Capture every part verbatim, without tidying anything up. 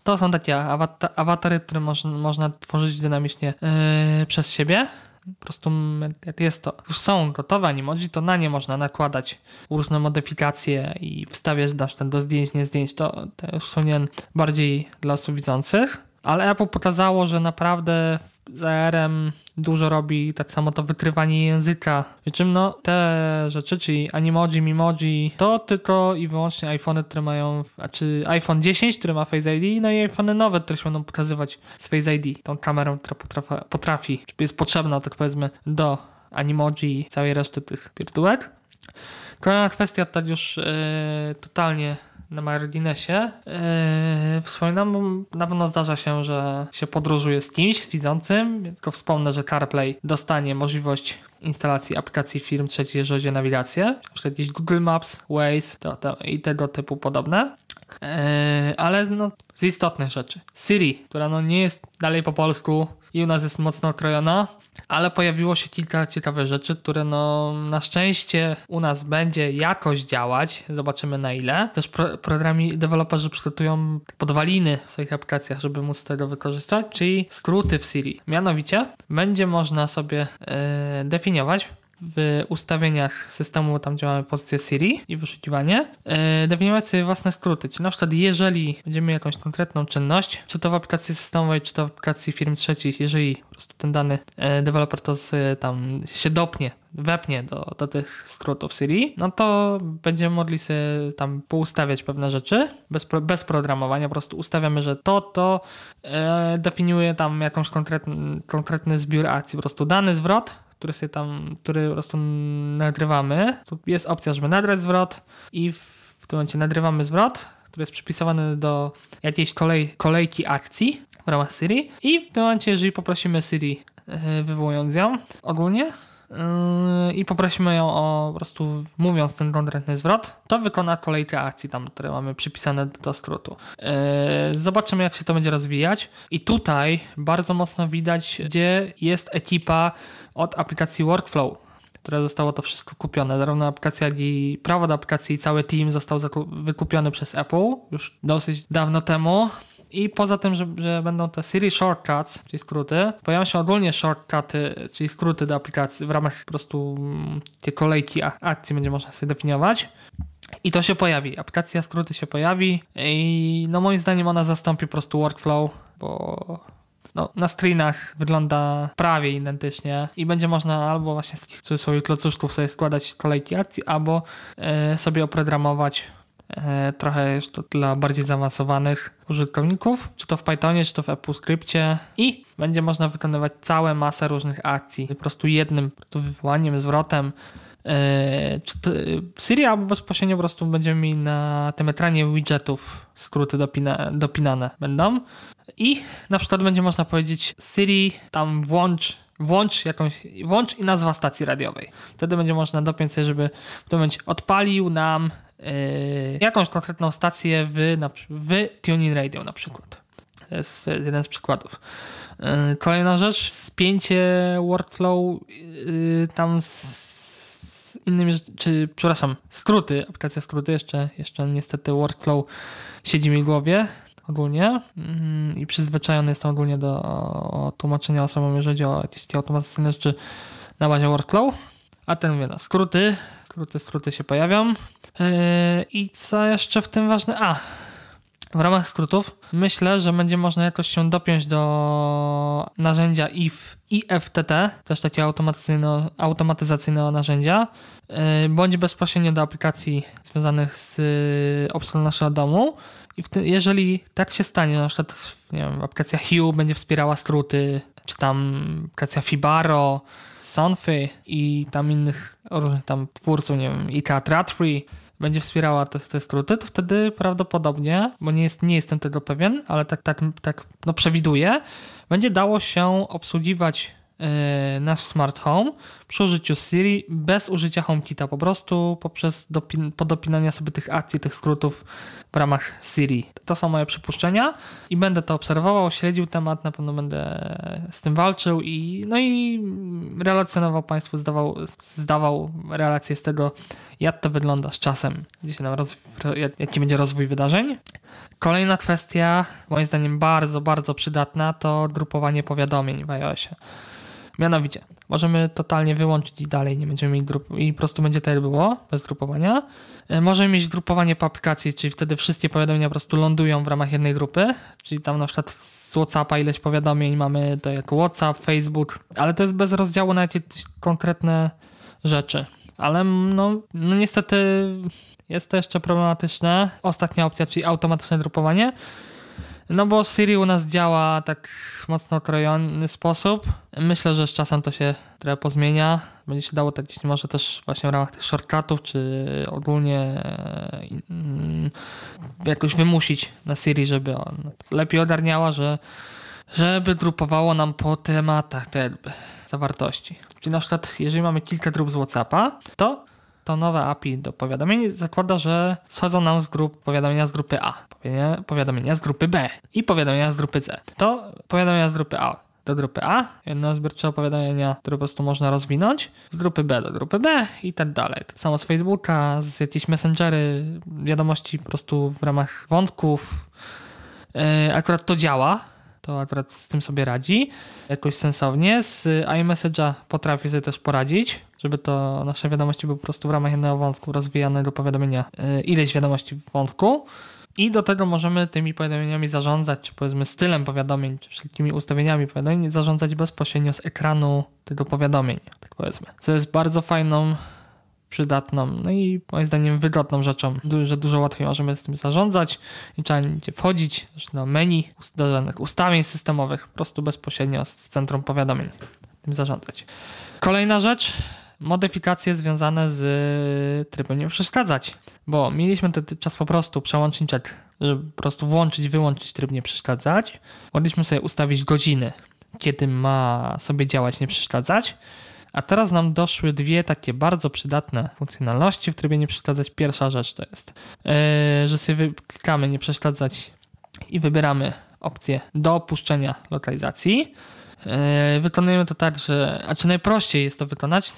To są takie awata- awatary, które moż- można tworzyć dynamicznie yy, przez siebie. Po prostu jak jest to, już są gotowe animoji, to na nie można nakładać różne modyfikacje i wstawiać do zdjęć, nie zdjęć. To, to już są nie bardziej dla osób widzących. Ale Apple pokazało, że naprawdę z A R-em dużo robi, tak samo to wykrywanie języka. Przy czym no te rzeczy, czyli Animoji, Memoji, to tylko i wyłącznie iPhony, które mają, czy iPhone dziesięć, który ma Face I D, no i iPhony nowe, które się będą pokazywać z Face I D, tą kamerą, która potrafi, potrafi czy jest potrzebna, tak powiedzmy, do Animoji i całej reszty tych pierdółek. Kolejna kwestia, tak już yy, totalnie na marginesie. Yy, wspominam, bo na pewno zdarza się, że się podróżuje z kimś, z widzącym, tylko wspomnę, że CarPlay dostanie możliwość instalacji aplikacji firm trzecich, jeżeli chodzi o nawigację, na przykład jakieś Google Maps, Waze to, to, i tego typu podobne. Yy, ale no, z istotnych rzeczy. Siri, która no nie jest dalej po polsku i u nas jest mocno okrojona, ale pojawiło się kilka ciekawych rzeczy, które no na szczęście u nas będzie jakoś działać. Zobaczymy na ile. Też pro, programi deweloperzy przygotują podwaliny w swoich aplikacjach, żeby móc tego wykorzystać, czyli skróty w Siri. Mianowicie będzie można sobie yy, definiować w ustawieniach systemu, tam gdzie mamy pozycję Siri i wyszukiwanie, yy, definiować sobie własne skróty. Czyli na przykład jeżeli będziemy mieć jakąś konkretną czynność, czy to w aplikacji systemowej, czy to w aplikacji firm trzecich, jeżeli po prostu ten dany yy, deweloper to z, tam się dopnie, wepnie do, do tych skrótów Siri, no to będziemy mogli sobie tam poustawiać pewne rzeczy bez, pro, bez programowania, po prostu ustawiamy, że to, to yy, definiuje tam jakąś konkretny, konkretny zbiór akcji, po prostu dany zwrot, który sobie tam, który po prostu nagrywamy. Tu jest opcja, żeby nagrać zwrot i w, w tym momencie nagrywamy zwrot, który jest przypisowany do jakiejś kolej, kolejki akcji w ramach Siri i w tym momencie, jeżeli poprosimy Siri, yy, wywołując ją ogólnie, Yy, i poprosimy ją o po prostu mówiąc ten konkretny zwrot, to wykona kolejkę akcji tam, które mamy przypisane do, do skrótu. Yy, zobaczymy, jak się to będzie rozwijać i tutaj bardzo mocno widać, gdzie jest ekipa od aplikacji Workflow, które zostało to wszystko kupione. Zarówno aplikacja, jak i prawo do aplikacji i cały team został zakup- wykupiony przez Apple już dosyć dawno temu. I poza tym, że, że będą te Siri Shortcuts, czyli skróty, pojawią się ogólnie shortcuty, czyli skróty do aplikacji w ramach po prostu mm, tej kolejki akcji będzie można sobie definiować. I to się pojawi. Aplikacja skróty się pojawi i no moim zdaniem ona zastąpi po prostu Workflow, bo no, na screenach wygląda prawie identycznie i będzie można albo właśnie z takich cudzysłowie klocuszków sobie składać kolejki akcji, albo yy, sobie oprogramować trochę jeszcze dla bardziej zaawansowanych użytkowników, czy to w Pythonie, czy to w AppleScriptie i będzie można wykonywać całą masę różnych akcji, po prostu jednym po prostu wywołaniem, zwrotem. Yy, czy to, Siri albo bezpośrednio po prostu będziemy mieli na tym ekranie widgetów skróty dopina, dopinane będą i na przykład będzie można powiedzieć Siri tam włącz Włącz jakąś, włącz i nazwa stacji radiowej. Wtedy będzie można dopiąć sobie, żeby w tym momencie odpalił nam yy, jakąś konkretną stację w, na, w TuneIn Radio na przykład. To jest jeden z przykładów. Yy, kolejna rzecz, spięcie workflow yy, tam z, z innymi, czy przepraszam, skróty, aplikacja skróty, jeszcze, jeszcze niestety workflow siedzi mi w głowie ogólnie mm, i przyzwyczajony jestem ogólnie do o, tłumaczenia osobom, jeżeli chodzi o jakieś automatyczne rzeczy na bazie workflow. A ten mówię, no, skróty, skróty, skróty się pojawią. Yy, I co jeszcze w tym ważne? A, w ramach skrótów myślę, że będzie można jakoś się dopiąć do narzędzia I F, I F T T, też takie automatyzacyjne, automatyzacyjne narzędzia, yy, bądź bezpośrednio do aplikacji związanych z yy, obsługą naszego domu. I w tym, jeżeli tak się stanie, na przykład nie wiem, aplikacja Hue będzie wspierała skróty, czy tam aplikacja Fibaro, Sonfy i tam innych różnych tam twórców, nie wiem, I K A Tradfree będzie wspierała te, te skróty, to wtedy prawdopodobnie, bo nie, jest, nie jestem tego pewien, ale tak, tak, tak no przewiduję, będzie dało się obsługiwać yy, nasz smart home przy użyciu Siri bez użycia HomeKita, po prostu poprzez dopin- podopinania sobie tych akcji, tych skrótów w ramach Siri. To są moje przypuszczenia i będę to obserwował, śledził temat, na pewno będę z tym walczył i no i relacjonował Państwu, zdawał, zdawał relację z tego, jak to wygląda z czasem, gdzie się nam rozw- jaki będzie rozwój wydarzeń. Kolejna kwestia, moim zdaniem bardzo, bardzo przydatna, to grupowanie powiadomień w iOSie. Mianowicie, możemy totalnie wyłączyć i dalej nie będziemy mieć grup i po prostu będzie tak było, bez grupowania. Możemy mieć grupowanie po aplikacji, czyli wtedy wszystkie powiadomienia po prostu lądują w ramach jednej grupy, czyli tam na przykład z WhatsAppa ileś powiadomień mamy to jako WhatsApp, Facebook, ale to jest bez rozdziału na jakieś konkretne rzeczy. Ale no, no niestety jest to jeszcze problematyczne. Ostatnia opcja, czyli automatyczne grupowanie. No bo Siri u nas działa tak mocno okrojony sposób. Myślę, że z czasem to się trochę pozmienia. Będzie się dało tak, jeśli może też właśnie w ramach tych shortcutów, czy ogólnie mm, jakoś wymusić na Siri, żeby on lepiej ogarniała, że żeby grupowało nam po tematach te jakby zawartości. Czyli na przykład, jeżeli mamy kilka grup z WhatsAppa, to to nowe A P I do powiadomień zakłada, że schodzą nam z grup powiadomienia z grupy A, powiadomienia z grupy B i powiadomienia z grupy C. To powiadomienia z grupy A do grupy A, jednozbiorcze powiadomienia, które po prostu można rozwinąć, z grupy B do grupy B i tak dalej. Tak samo z Facebooka, z jakieś messengery, wiadomości po prostu w ramach wątków. Yy, akurat to działa. To akurat z tym sobie radzi jakoś sensownie. Z iMessage'a potrafię sobie też poradzić, żeby to nasze wiadomości były po prostu w ramach jednego wątku rozwijanego powiadomienia, yy, ileś wiadomości w wątku. I do tego możemy tymi powiadomieniami zarządzać, czy powiedzmy stylem powiadomień, czy wszelkimi ustawieniami powiadomień, zarządzać bezpośrednio z ekranu tego powiadomienia, tak powiedzmy. Co jest bardzo fajną, przydatną, no i moim zdaniem wygodną rzeczą, że dużo łatwiej możemy z tym zarządzać i trzeba nigdzie wchodzić do menu, do żadnych ustawień systemowych, po prostu bezpośrednio z centrum powiadomień tym zarządzać. Kolejna rzecz, modyfikacje związane z trybem nie przeszkadzać, bo mieliśmy ten czas po prostu przełączniczek, żeby po prostu włączyć, wyłączyć tryb nie przeszkadzać. Mogliśmy sobie ustawić godziny, kiedy ma sobie działać nie przeszkadzać. A teraz nam doszły dwie takie bardzo przydatne funkcjonalności w trybie nie przeszkadzać. Pierwsza rzecz to jest, yy, że sobie klikamy nie przeszkadzać i wybieramy opcję do opuszczenia lokalizacji. Yy, wykonujemy to tak, że, a czy najprościej jest to wykonać,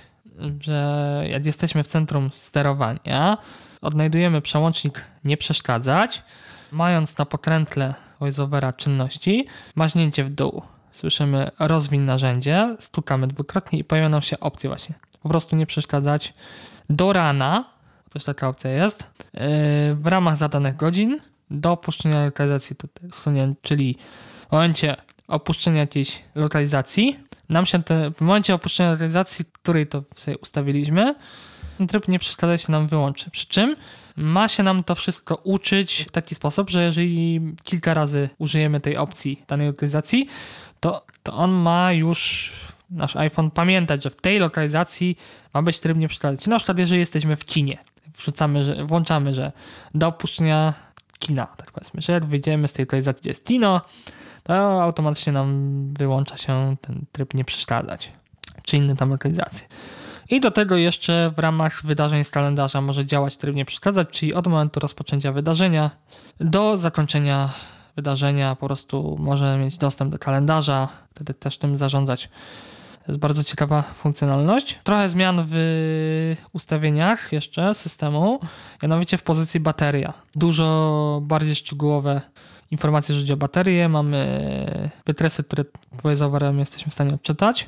że jak jesteśmy w centrum sterowania, odnajdujemy przełącznik nie przeszkadzać, mając na pokrętle voiceovera czynności, maźnięcie w dół. Słyszymy rozwiń narzędzie, stukamy dwukrotnie i pojawia nam się opcja właśnie. Po prostu nie przeszkadzać do rana, też taka opcja jest, yy, w ramach zadanych godzin do opuszczenia lokalizacji, czyli w momencie opuszczenia jakiejś lokalizacji, nam się te, w momencie opuszczenia lokalizacji, której to sobie ustawiliśmy, tryb nie przeszkadza się nam wyłączy. Przy czym ma się nam to wszystko uczyć w taki sposób, że jeżeli kilka razy użyjemy tej opcji danej lokalizacji, to, to on ma już, nasz iPhone, pamiętać, że w tej lokalizacji ma być tryb nie przeszkadzać. Na przykład jeżeli jesteśmy w kinie, wrzucamy, że, włączamy, że do opuszczenia kina, tak powiedzmy, że jak wyjdziemy z tej lokalizacji, gdzie jest kino, to automatycznie nam wyłącza się ten tryb nie przeszkadzać, czy inne tam lokalizacje. I do tego jeszcze w ramach wydarzeń z kalendarza może działać tryb nie przeszkadzać, czyli od momentu rozpoczęcia wydarzenia do zakończenia wydarzenia po prostu może mieć dostęp do kalendarza, wtedy też tym zarządzać. To jest bardzo ciekawa funkcjonalność. Trochę zmian w ustawieniach jeszcze systemu, mianowicie w pozycji bateria. Dużo bardziej szczegółowe informacje, jeżeli chodzi o baterię. Mamy wykresy, które voiceoverem jesteśmy w stanie odczytać.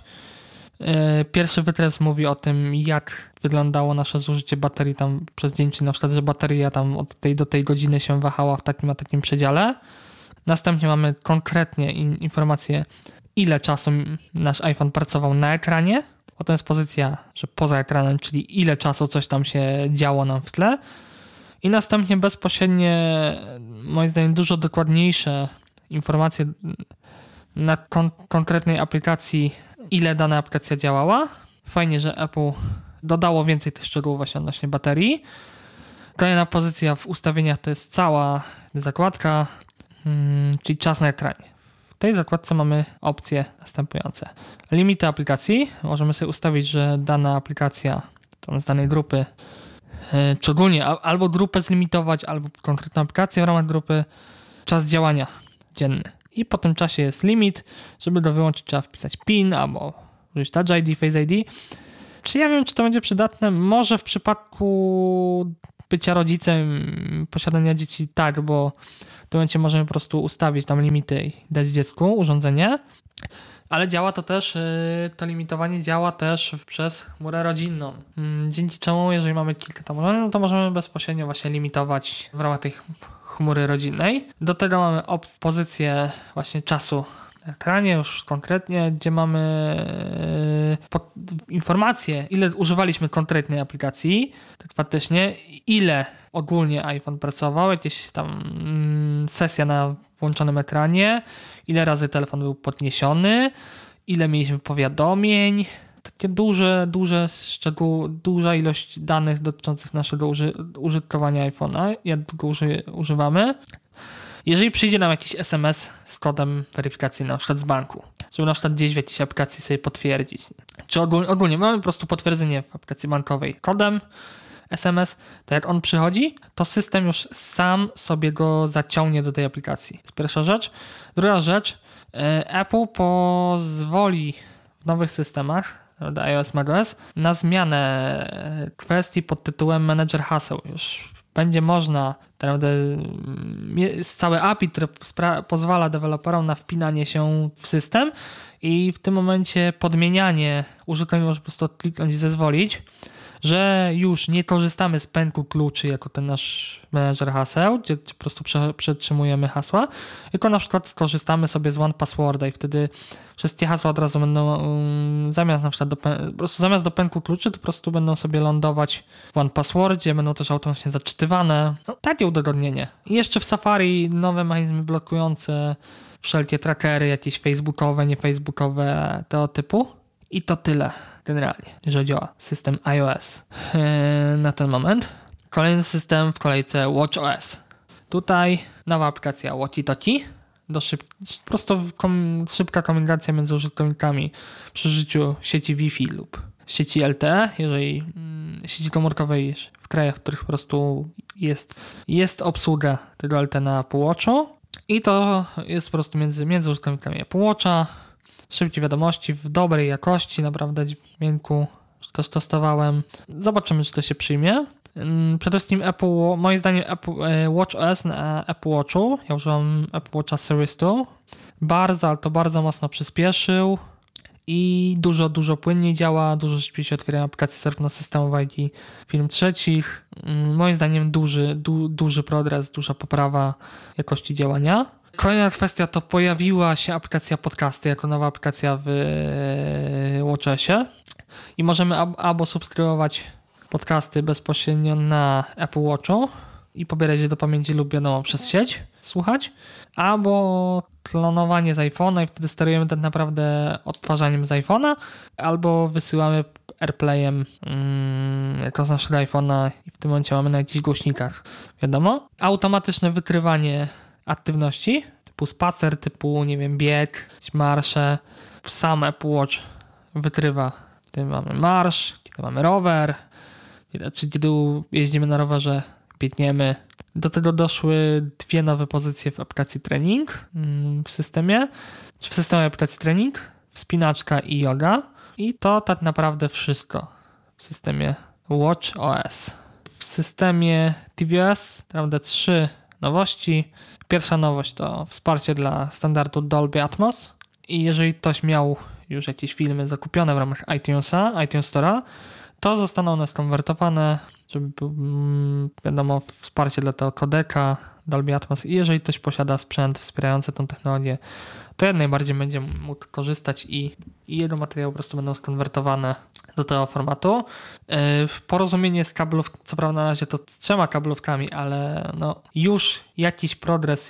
Pierwszy wykres mówi o tym, jak wyglądało nasze zużycie baterii tam przez dzień, czy na przykład, że bateria tam od tej do tej godziny się wahała w takim a takim przedziale. Następnie mamy konkretnie in, informację, ile czasu nasz iPhone pracował na ekranie. Potem jest pozycja, że poza ekranem, czyli ile czasu coś tam się działo nam w tle. I następnie bezpośrednie, moim zdaniem, dużo dokładniejsze informacje na kon- konkretnej aplikacji, ile dana aplikacja działała. Fajnie, że Apple dodało więcej tych szczegółów właśnie odnośnie baterii. Kolejna pozycja w ustawieniach to jest cała zakładka, hmm, czyli czas na ekranie. W tej zakładce mamy opcje następujące. Limity aplikacji. Możemy sobie ustawić, że dana aplikacja tam z danej grupy, yy, czy ogólnie a, albo grupę zlimitować, albo konkretną aplikację w ramach grupy. Czas działania dzienny. I po tym czasie jest limit. Żeby go wyłączyć, trzeba wpisać PIN albo użyć Touch I D, Face I D. Czy ja wiem, czy to będzie przydatne? Może w przypadku bycia rodzicem, posiadania dzieci tak, bo w tym momencie możemy po prostu ustawić tam limity i dać dziecku urządzenie, ale działa to też, to limitowanie działa też przez chmurę rodzinną. Dzięki czemu, jeżeli mamy kilka tam urządzeń, to możemy bezpośrednio właśnie limitować w ramach tej chmury rodzinnej. Do tego mamy op- pozycję właśnie czasu na ekranie już konkretnie, gdzie mamy pod, informacje, ile używaliśmy konkretnej aplikacji, tak faktycznie, ile ogólnie iPhone pracował, jakieś tam mm, sesja na włączonym ekranie, ile razy telefon był podniesiony, ile mieliśmy powiadomień, takie duże, duże szczegóły, duża ilość danych dotyczących naszego uży, użytkowania iPhone'a, jak długo uży, używamy. Jeżeli przyjdzie nam jakiś es em es z kodem weryfikacji, na przykład z banku, żeby na przykład gdzieś w jakiejś aplikacji sobie potwierdzić, czy ogólnie, ogólnie mamy po prostu potwierdzenie w aplikacji bankowej kodem es em es, to jak on przychodzi, to system już sam sobie go zaciągnie do tej aplikacji. To jest pierwsza rzecz. Druga rzecz, Apple pozwoli w nowych systemach, iOS, macOS, na zmianę kwestii pod tytułem Manager haseł. Już będzie można, naprawdę, jest całe A P I, które spra- pozwala deweloperom na wpinanie się w system i w tym momencie podmienianie użytkownik może po prostu kliknąć i zezwolić, że już nie korzystamy z pęku kluczy jako ten nasz menedżer haseł, gdzie po prostu prze, przetrzymujemy hasła, tylko na przykład skorzystamy sobie z one passworda i wtedy wszystkie hasła od razu będą um, zamiast na przykład do, po prostu zamiast do pęku kluczy, to po prostu będą sobie lądować w one passwordzie, będą też automatycznie zaczytywane. No, takie udogodnienie. I jeszcze w Safari nowe mechanizmy blokujące wszelkie trackery, jakieś facebookowe, niefacebookowe, tego typu. I to tyle generalnie, jeżeli działa system iOS yy, na ten moment. Kolejny system w kolejce watchOS. Tutaj nowa aplikacja Walkie Talkie. Do szyb... Po prostu kom... szybka komunikacja między użytkownikami przy użyciu sieci Wi-Fi lub sieci L T E, jeżeli mm, sieci komórkowej w krajach, w których po prostu jest, jest obsługa tego L T E na Apple Watchu. I to jest po prostu między, między użytkownikami Apple Watcha. Szybkie wiadomości w dobrej jakości, naprawdę dźwięku też testowałem. Zobaczymy, czy to się przyjmie. Przede wszystkim Apple, moim zdaniem Apple, watchOS na Apple Watchu, ja używam Apple Watcha Series dwa, bardzo, ale to bardzo mocno przyspieszył i dużo, dużo płynniej działa, dużo szybciej się otwierają aplikacje zarówno systemowe, jak i firm trzecich. Moim zdaniem duży, du, duży progres, duża poprawa jakości działania. Kolejna kwestia to pojawiła się aplikacja podcasty jako nowa aplikacja w watchOSie i możemy ab- albo subskrybować podcasty bezpośrednio na Apple Watchu i pobierać je do pamięci lub wiadomo przez sieć, słuchać, albo klonowanie z iPhone'a i wtedy sterujemy tak naprawdę odtwarzaniem z iPhone'a, albo wysyłamy AirPlayem mm, jako z naszego iPhone'a i w tym momencie mamy na jakichś głośnikach, wiadomo. Automatyczne wykrywanie aktywności, typu spacer, typu, nie wiem, bieg, marsze. Sam Apple Watch wykrywa, kiedy mamy marsz, kiedy mamy rower, kiedy, czy kiedy jeździmy na rowerze, biegniemy. Do tego doszły dwie nowe pozycje w aplikacji trening w systemie, czy w systemie aplikacji trening, wspinaczka i yoga. I to tak naprawdę wszystko w systemie watchOS. W systemie tvOS naprawdę trzy nowości. Pierwsza nowość to wsparcie dla standardu Dolby Atmos i jeżeli ktoś miał już jakieś filmy zakupione w ramach iTunesa, iTunes Store'a, to zostaną one skonwertowane, żeby wiadomo, wsparcie dla tego kodeka Dolby Atmos i jeżeli ktoś posiada sprzęt wspierający tą technologię, to jak najbardziej będzie mógł korzystać i, i jego materiały po prostu będą skonwertowane do tego formatu. Yy, porozumienie z kablów, co prawda na razie to z trzema kablówkami, ale no już jakiś progres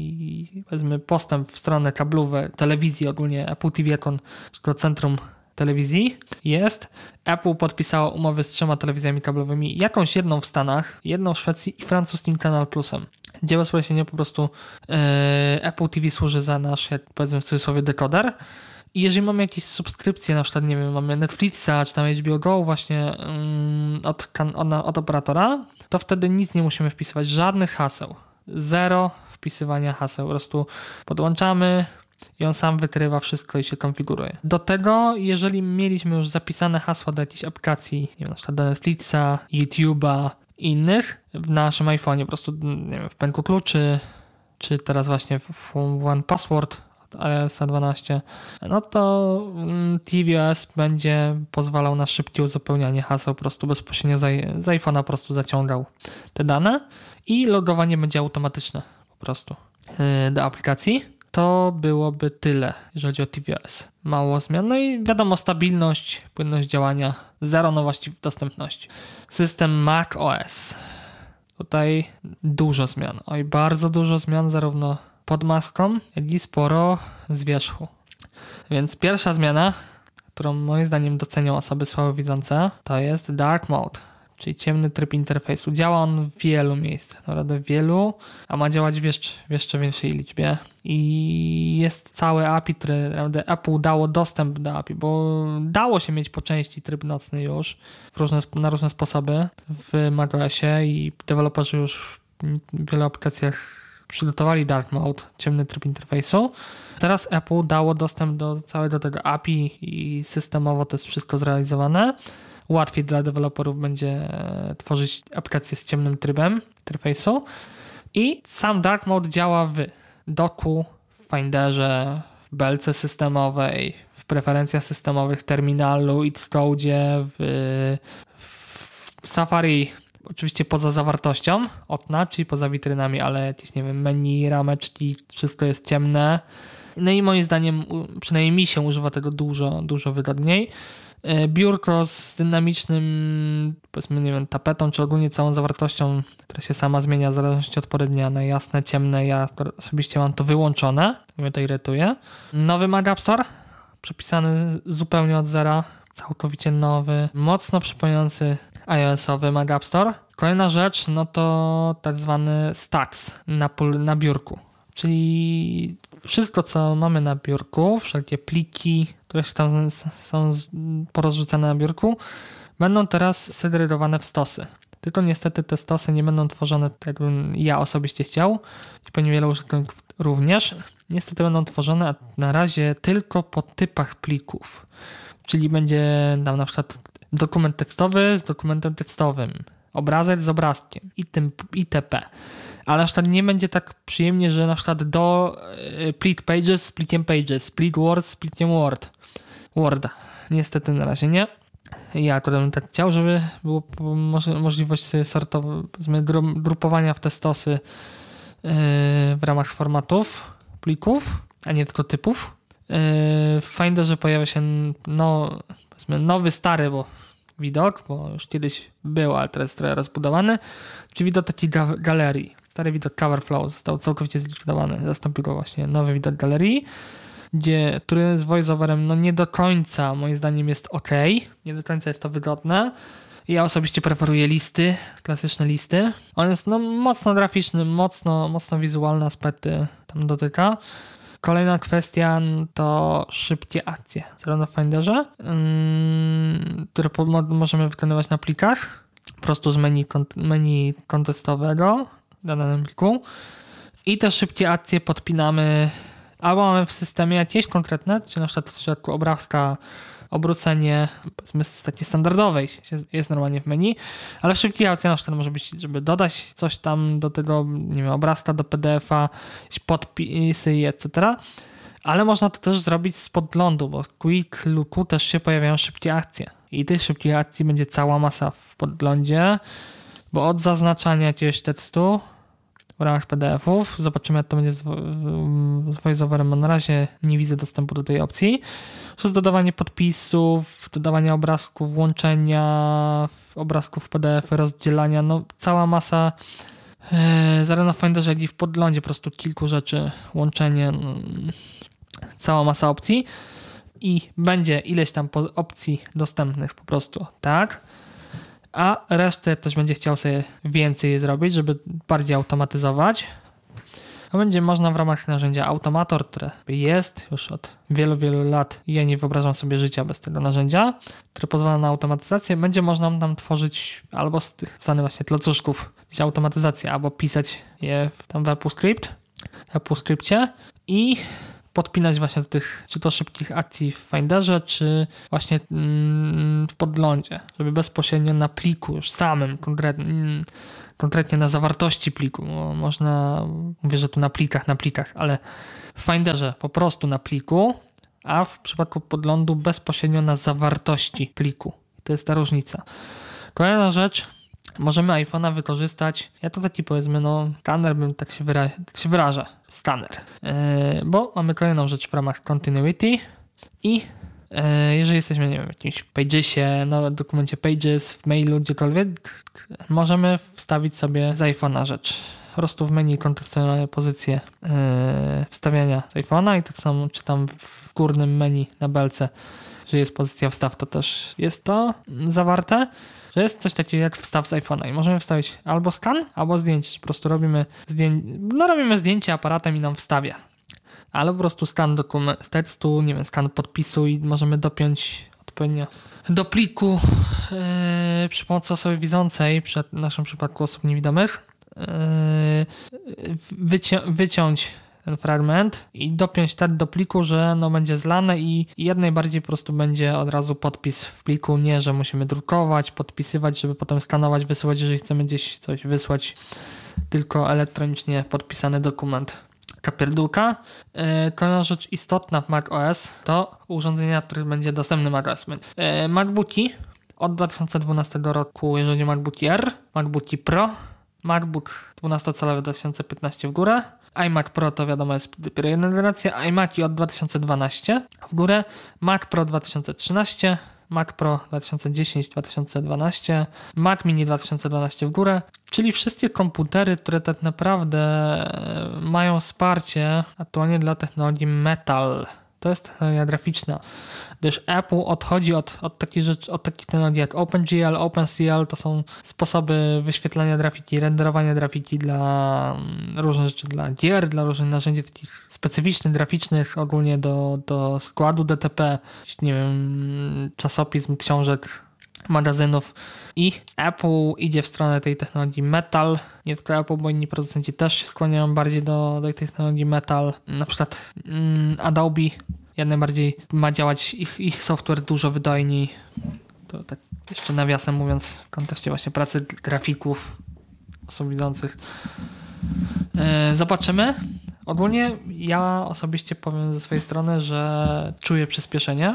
i powiedzmy postęp w stronę kablówek, telewizji ogólnie, Apple T V jako centrum telewizji jest. Apple podpisało umowy z trzema telewizjami kablowymi, jakąś jedną w Stanach, jedną w Szwecji i francuskim Canal Plusem. Gdzie bezpośrednio po prostu yy, Apple T V służy za nasz, jak powiedzmy w cudzysłowie, dekoder. I jeżeli mamy jakieś subskrypcje, na przykład, nie wiem, mamy Netflixa, czy tam H B O Go właśnie yy, od, od, od operatora, to wtedy nic nie musimy wpisywać, żadnych haseł. Zero wpisywania haseł. Po prostu podłączamy, I on sam wykrywa wszystko i się konfiguruje. Do tego, jeżeli mieliśmy już zapisane hasła do jakiejś aplikacji, nie wiem, na przykład do Netflixa, YouTube'a i innych, w naszym iPhone'ie, po prostu nie wiem, w pęku kluczy, czy teraz właśnie w One Password od iOS dwanaście, no to tvOS będzie pozwalał na szybkie uzupełnianie haseł, po prostu bezpośrednio z, z iPhone'a po prostu zaciągał te dane i logowanie będzie automatyczne po prostu yy, do aplikacji. To byłoby tyle, jeżeli chodzi o tvOS. Mało zmian. No i wiadomo, stabilność, płynność działania, zero nowości w dostępności. System macOS. Tutaj dużo zmian. Oj, bardzo dużo zmian, zarówno pod maską, jak i sporo z wierzchu. Więc pierwsza zmiana, którą moim zdaniem docenią osoby słabowidzące, to jest Dark Mode, czyli ciemny tryb interfejsu. Działa on w wielu miejscach, naprawdę w wielu, a ma działać w jeszcze, w jeszcze większej liczbie. I jest całe A P I, które naprawdę Apple dało dostęp do A P I, bo dało się mieć po części tryb nocny już w różne, na różne sposoby w macOSie i deweloperzy już w wielu aplikacjach przygotowali Dark Mode, ciemny tryb interfejsu. Teraz Apple dało dostęp do całego tego A P I i systemowo to jest wszystko zrealizowane. Łatwiej dla deweloperów będzie tworzyć aplikacje z ciemnym trybem interfejsu. I sam Dark Mode działa w doku, w Finderze, w belce systemowej, w preferencjach systemowych, terminalu, Xcode, w, w Safari, oczywiście poza zawartością okna, czyli poza witrynami, ale jakieś, nie wiem, menu, rameczki, wszystko jest ciemne. No i moim zdaniem, przynajmniej mi się używa tego dużo, dużo wygodniej. Biurko z dynamicznym, powiedzmy, nie wiem, tapetą, czy ogólnie całą zawartością, która się sama zmienia w zależności od pory dnia na jasne, ciemne. Ja osobiście mam to wyłączone, to mnie to irytuje. Nowy Mac App Store, przepisany zupełnie od zera, całkowicie nowy, mocno przypominający iOS-owy Mac App Store. Kolejna rzecz, no to tak zwany Stacks na, pól- na biurku, czyli wszystko, co mamy na biurku, wszelkie pliki, które się tam są porozrzucane na biurku, będą teraz segregowane w stosy. Tylko niestety te stosy nie będą tworzone tak, jakbym ja osobiście chciał i pewnie wiele użytkowników również. Niestety będą tworzone na razie tylko po typach plików. Czyli będzie tam na przykład dokument tekstowy z dokumentem tekstowym, obrazek z obrazkiem i tym itp. Ale na przykład nie będzie tak przyjemnie, że na przykład do y, plik pages z plikiem pages, plik word z plikiem word. Word. Niestety na razie nie. Ja akurat bym tak chciał, żeby było mo- możliwość sortow- grupowania w te stosy yy, w ramach formatów plików, a nie tylko typów. Yy, w Finderze pojawia się no, powiedzmy nowy, stary, bo widok, bo już kiedyś był, ale teraz trochę rozbudowany, czyli widok takiej ga- galerii. Stary widok Cover Flow został całkowicie zlikwidowany. Zastąpił go właśnie nowy widok galerii, gdzie, który z voiceoverem no nie do końca moim zdaniem jest ok. Nie do końca jest to wygodne. Ja osobiście preferuję listy, klasyczne listy. On jest no mocno graficzny, mocno, mocno wizualne aspekty tam dotyka. Kolejna kwestia to szybkie akcje. Zarówno w Finderze, yy, które po, możemy wykonywać na plikach, po prostu z menu, menu kontekstowego w danym pliku. I te szybkie akcje podpinamy albo mamy w systemie jakieś konkretne, czy na przykład w przypadku obrazka obrócenie, powiedzmy z takiej standardowej jest normalnie w menu, ale w szybkich akcjach na przykład może być, żeby dodać coś tam do tego, nie wiem, obrazka do P D F-a, jakieś podpisy i et cetera. Ale można to też zrobić z podglądu, bo w Quick Looku też się pojawiają szybkie akcje. I tych szybkich akcji będzie cała masa w podglądzie, bo od zaznaczania jakiegoś tekstu w ramach P D F-ów, zobaczymy jak to będzie z, z voiceoverem, bo na razie nie widzę dostępu do tej opcji. Przez dodawanie podpisów, dodawanie obrazków, włączenia obrazków w P D F, rozdzielania, no cała masa e, zarówno w Finderze, jak i w podglądzie po prostu kilku rzeczy, łączenie, no, cała masa opcji i będzie ileś tam opcji dostępnych po prostu, tak? A resztę ktoś będzie chciał sobie więcej zrobić, żeby bardziej automatyzować. A będzie można w ramach narzędzia Automator, które jest już od wielu, wielu lat i ja nie wyobrażam sobie życia bez tego narzędzia, które pozwala na automatyzację, będzie można tam tworzyć albo z tych zwanych właśnie klocuszków gdzieś automatyzację, albo pisać je w, tam w AppleScript, w AppleScriptie i podpinać właśnie do tych, czy to szybkich akcji w Finderze, czy właśnie mm, w podglądzie, żeby bezpośrednio na pliku już samym, konkretnie, mm, konkretnie na zawartości pliku, bo można, mówię, że tu na plikach, na plikach, ale w Finderze po prostu na pliku, a w przypadku podglądu bezpośrednio na zawartości pliku. To jest ta różnica. Kolejna rzecz, możemy iPhone'a wykorzystać, ja to taki powiedzmy, no skaner bym tak się, wyra- tak się wyraża, skaner, yy, bo mamy kolejną rzecz w ramach Continuity i yy, jeżeli jesteśmy, nie wiem, w jakimś Pagesie, no, dokumencie Pages, w mailu, gdziekolwiek, możemy wstawić sobie z iPhone'a rzecz. Po prostu w menu kontekstualne pozycję yy, wstawiania z iPhone'a i tak samo, czy tam w górnym menu na belce, że jest pozycja wstaw, to też jest to zawarte, że jest coś takiego jak wstaw z iPhone'a i możemy wstawić albo skan, albo zdjęcie. Po prostu robimy, zdję... no, robimy zdjęcie aparatem i nam wstawia. Albo po prostu skan dokument z tekstu, nie wiem, skan podpisu i możemy dopiąć odpowiednio do pliku yy, przy pomocy osoby widzącej, przy naszym przypadku osób niewidomych, yy, wyci- wyciąć ten fragment i dopiąć tak do pliku, że no będzie zlane i, i jak najbardziej po prostu będzie od razu podpis w pliku, nie, że musimy drukować, podpisywać, żeby potem skanować, wysyłać, jeżeli chcemy gdzieś coś wysłać, tylko elektronicznie podpisany dokument. Kapierdółka. Yy, kolejna rzecz istotna w macOS to urządzenia, których będzie dostępny macOS. Yy, MacBooki od dwa tysiące dwunastego roku, jeżeli MacBooki R, MacBooki Pro, MacBook dwunastocalowy dwa tysiące piętnaście w górę, iMac Pro to wiadomo jest dopiero jedna generacja, iMaki od dwa tysiące dwanaście w górę, Mac Pro dwa tysiące trzynaście, Mac Pro dwa tysiące dziesięć dwa tysiące dwanaście, Mac Mini dwa tysiące dwanaście w górę, czyli wszystkie komputery, które tak naprawdę mają wsparcie aktualnie dla technologii Metal. To jest technologia graficzna, gdyż Apple odchodzi od, od takich rzeczy, od takich technologii jak OpenGL, OpenCL, to są sposoby wyświetlania graffiti, renderowania graffiti dla różnych rzeczy, dla gier, dla różnych narzędzi takich specyficznych, graficznych, ogólnie do, do składu D T P, nie wiem, czasopism, książek, magazynów i Apple idzie w stronę tej technologii Metal. Nie tylko Apple, bo inni producenci też się skłaniają bardziej do, do tej technologii Metal. Na przykład mm, Adobe jak najbardziej ma działać ich, ich software dużo wydajniej. To tak jeszcze nawiasem mówiąc w kontekście właśnie pracy grafików, osób widzących. Yy, zobaczymy. Ogólnie ja osobiście powiem ze swojej strony, że czuję przyspieszenie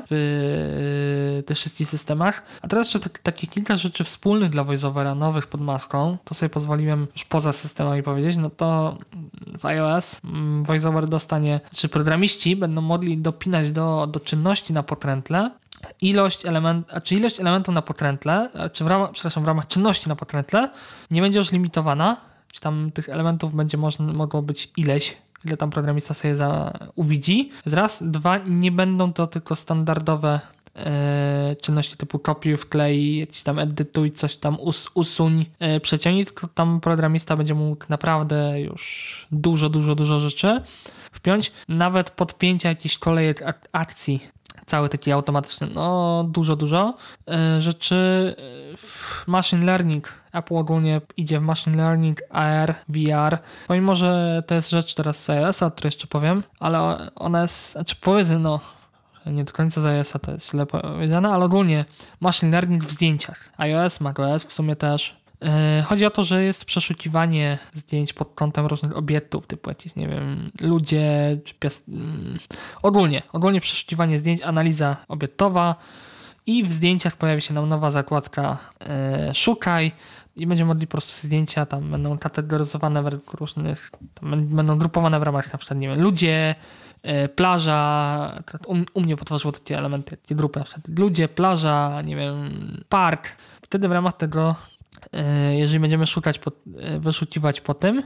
w tych wszystkich systemach. A teraz jeszcze t- takie kilka rzeczy wspólnych dla VoiceOvera, nowych pod maską. To sobie pozwoliłem już poza systemami powiedzieć. No to w iOS VoiceOver dostanie, czy programiści będą mogli dopinać do, do czynności na pokrętle ilość element, czy ilość elementów na pokrętle, czy w ramach, przepraszam, w ramach czynności na pokrętle nie będzie już limitowana. Czy tam tych elementów będzie można, mogło być ileś, ile tam programista sobie za, uwidzi. Raz, dwa, nie będą to tylko standardowe e, czynności typu kopiuj, wklej, jakiś tam edytuj, coś tam us, usuń, e, przeciągnij, tylko tam programista będzie mógł naprawdę już dużo, dużo, dużo rzeczy wpiąć. Nawet podpięcia jakichś kolejek ak- akcji, cały taki automatyczny, no dużo, dużo e, rzeczy. W machine learning, Apple ogólnie idzie w machine learning, A R, V R, pomimo, że to jest rzecz teraz z iOS-a, o której jeszcze powiem, ale ona jest, znaczy powiedzmy, no nie do końca z iOS-a, to jest źle powiedziane, ale ogólnie machine learning w zdjęciach, iOS, macOS w sumie też. Chodzi o to, że jest przeszukiwanie zdjęć pod kątem różnych obiektów, typu jakieś, nie wiem, ludzie, czy pies... ogólnie, ogólnie przeszukiwanie zdjęć, analiza obiektowa i w zdjęciach pojawi się nam nowa zakładka e, szukaj i będziemy mogli po prostu zdjęcia, tam będą kategoryzowane według różnych, tam będą grupowane w ramach na przykład, nie wiem, ludzie, e, plaża, u, u mnie potworzyło takie elementy, takie grupy, na przykład ludzie, plaża, nie wiem, park. Wtedy w ramach tego, jeżeli będziemy szukać, po, wyszukiwać po tym,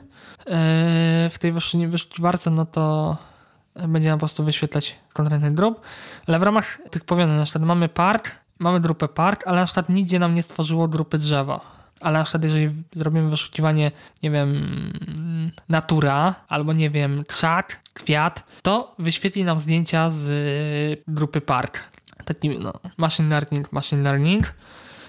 w tej wyszukiwarce, no to będzie nam po prostu wyświetlać konkretny grup, ale w ramach tych powiązań, na przykład mamy park, mamy grupę park, ale na przykład nigdzie nam nie stworzyło grupy drzewo. Ale na przykład jeżeli zrobimy wyszukiwanie, nie wiem, natura, albo nie wiem, krzak, kwiat, to wyświetli nam zdjęcia z grupy park. Taki, no, machine learning, machine learning.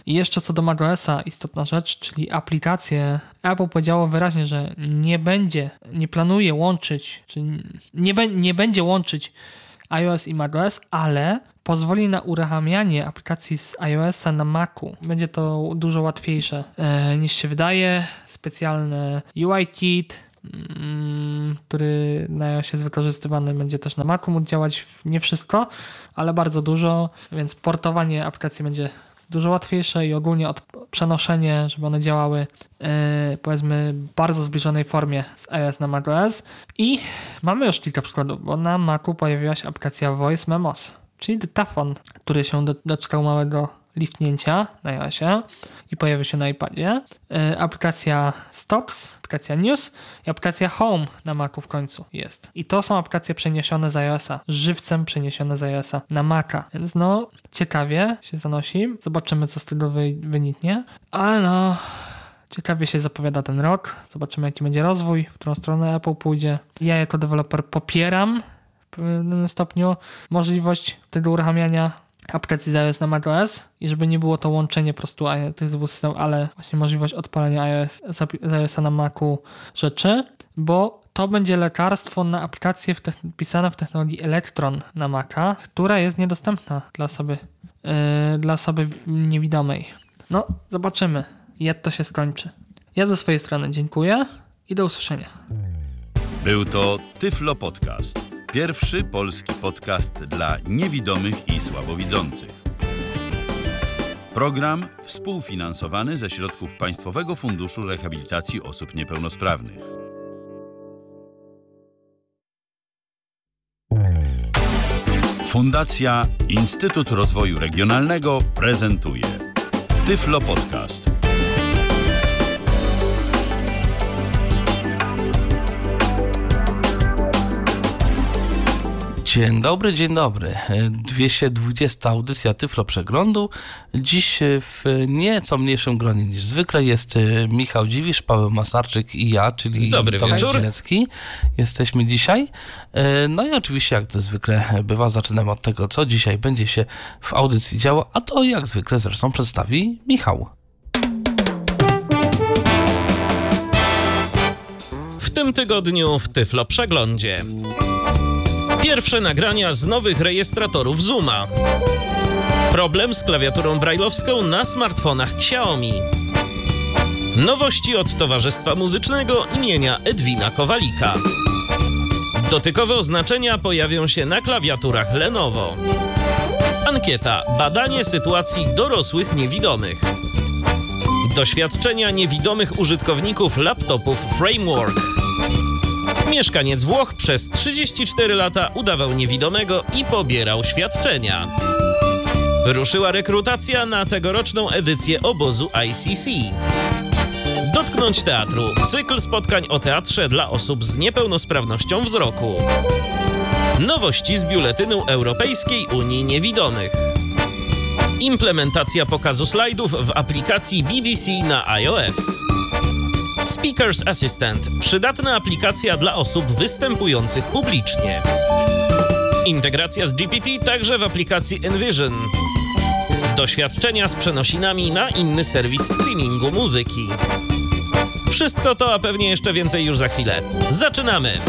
I jeszcze co do macOSa istotna rzecz, czyli aplikacje. Apple powiedziało wyraźnie, że nie będzie, nie planuje łączyć, czy nie, be, nie będzie łączyć iOS i macOS, ale pozwoli na uruchamianie aplikacji z iOS-a na Macu. Będzie to dużo łatwiejsze e, niż się wydaje. Specjalny U I Kit, mm, który na iOSie jest wykorzystywany, będzie też na Macu mógł działać. Nie wszystko, ale bardzo dużo, więc portowanie aplikacji będzie dużo łatwiejsze i ogólnie od, przenoszenie, żeby one działały e, powiedzmy w bardzo zbliżonej formie z iOS na macOS. I mamy już kilka przykładów, bo na Macu pojawiła się aplikacja Voice Memos, czyli dyktafon, który się do, doczekał małego liftnięcia na iOSie i pojawi się na iPadzie. E, aplikacja Stops, aplikacja News i aplikacja Home na Macu w końcu jest. I to są aplikacje przeniesione z iOSa, żywcem przeniesione z iOSa na Maca. Więc no, ciekawie się zanosi. Zobaczymy, co z tego wy, wyniknie. Ale no, ciekawie się zapowiada ten rok. Zobaczymy, jaki będzie rozwój, w którą stronę Apple pójdzie. Ja jako deweloper popieram w pewnym stopniu możliwość tego uruchamiania aplikacji z iOS na macOS i żeby nie było to łączenie po prostu tych dwóch systemów, ale właśnie możliwość odpalenia iOS, z iOS-a na Macu rzeczy, bo to będzie lekarstwo na aplikację w te- pisane w technologii Electron na Maca, która jest niedostępna dla osoby, yy, dla osoby niewidomej. No, zobaczymy, jak to się skończy. Ja ze swojej strony dziękuję i do usłyszenia. Był to Tyflo Podcast. Pierwszy polski podcast dla niewidomych i słabowidzących. Program współfinansowany ze środków Państwowego Funduszu Rehabilitacji Osób Niepełnosprawnych. Fundacja Instytut Rozwoju Regionalnego prezentuje Tyflo Podcast. Dzień dobry, dzień dobry. dwieście dwudziesta audycja Tyflo Przeglądu. Dziś w nieco mniejszym gronie niż zwykle jest Michał Dziwisz, Paweł Masarczyk i ja, czyli Tomek Zilecki. Jesteśmy dzisiaj. No i oczywiście, jak to zwykle bywa, zaczynamy od tego, co dzisiaj będzie się w audycji działo, a to jak zwykle zresztą przedstawi Michał. W tym tygodniu w Tyflo Przeglądzie. Pierwsze nagrania z nowych rejestratorów Zooma. Problem z klawiaturą brajlowską na smartfonach Xiaomi. Nowości od Towarzystwa Muzycznego imienia Edwina Kowalika. Dotykowe oznaczenia pojawią się na klawiaturach Lenovo. Ankieta. Badanie sytuacji dorosłych niewidomych. Doświadczenia niewidomych użytkowników laptopów Framework. Mieszkaniec Włoch przez trzydzieści cztery lata udawał niewidomego i pobierał świadczenia. Ruszyła rekrutacja na tegoroczną edycję obozu I C C. Dotknąć teatru. Cykl spotkań o teatrze dla osób z niepełnosprawnością wzroku. Nowości z biuletynu Europejskiej Unii Niewidomych. Implementacja pokazu slajdów w aplikacji B B C na iOS. Speakers Assistant. Przydatna aplikacja dla osób występujących publicznie. Integracja z G P T także w aplikacji Envision. Doświadczenia z przenosinami na inny serwis streamingu muzyki. Wszystko to, a pewnie jeszcze więcej już za chwilę. Zaczynamy!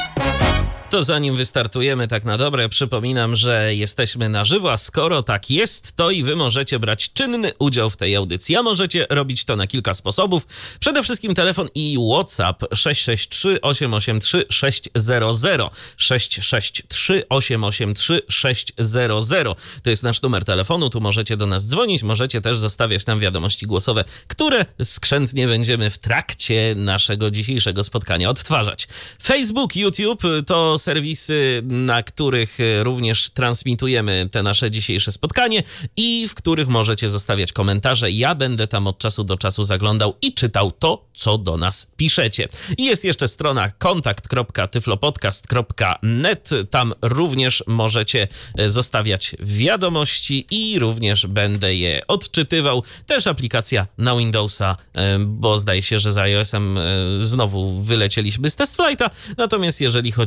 To zanim wystartujemy tak na dobre, przypominam, że jesteśmy na żywo, a skoro tak jest, to i wy możecie brać czynny udział w tej audycji, a możecie robić to na kilka sposobów. Przede wszystkim telefon i WhatsApp sześć sześć trzy, osiem osiem trzy, sześć zero zero, sześć sześć trzy, osiem osiem trzy, sześć zero zero. To jest nasz numer telefonu, tu możecie do nas dzwonić, możecie też zostawiać nam wiadomości głosowe, które skrzętnie będziemy w trakcie naszego dzisiejszego spotkania odtwarzać. Facebook, YouTube to serwisy, na których również transmitujemy te nasze dzisiejsze spotkanie i w których możecie zostawiać komentarze. Ja będę tam od czasu do czasu zaglądał i czytał to, co do nas piszecie. I jest jeszcze strona kontakt kropka tyflopodcast kropka net. Tam również możecie zostawiać wiadomości i również będę je odczytywał. Też aplikacja na Windowsa, bo zdaje się, że z iOS-em znowu wylecieliśmy z test flighta. Natomiast jeżeli chodzi o Windows,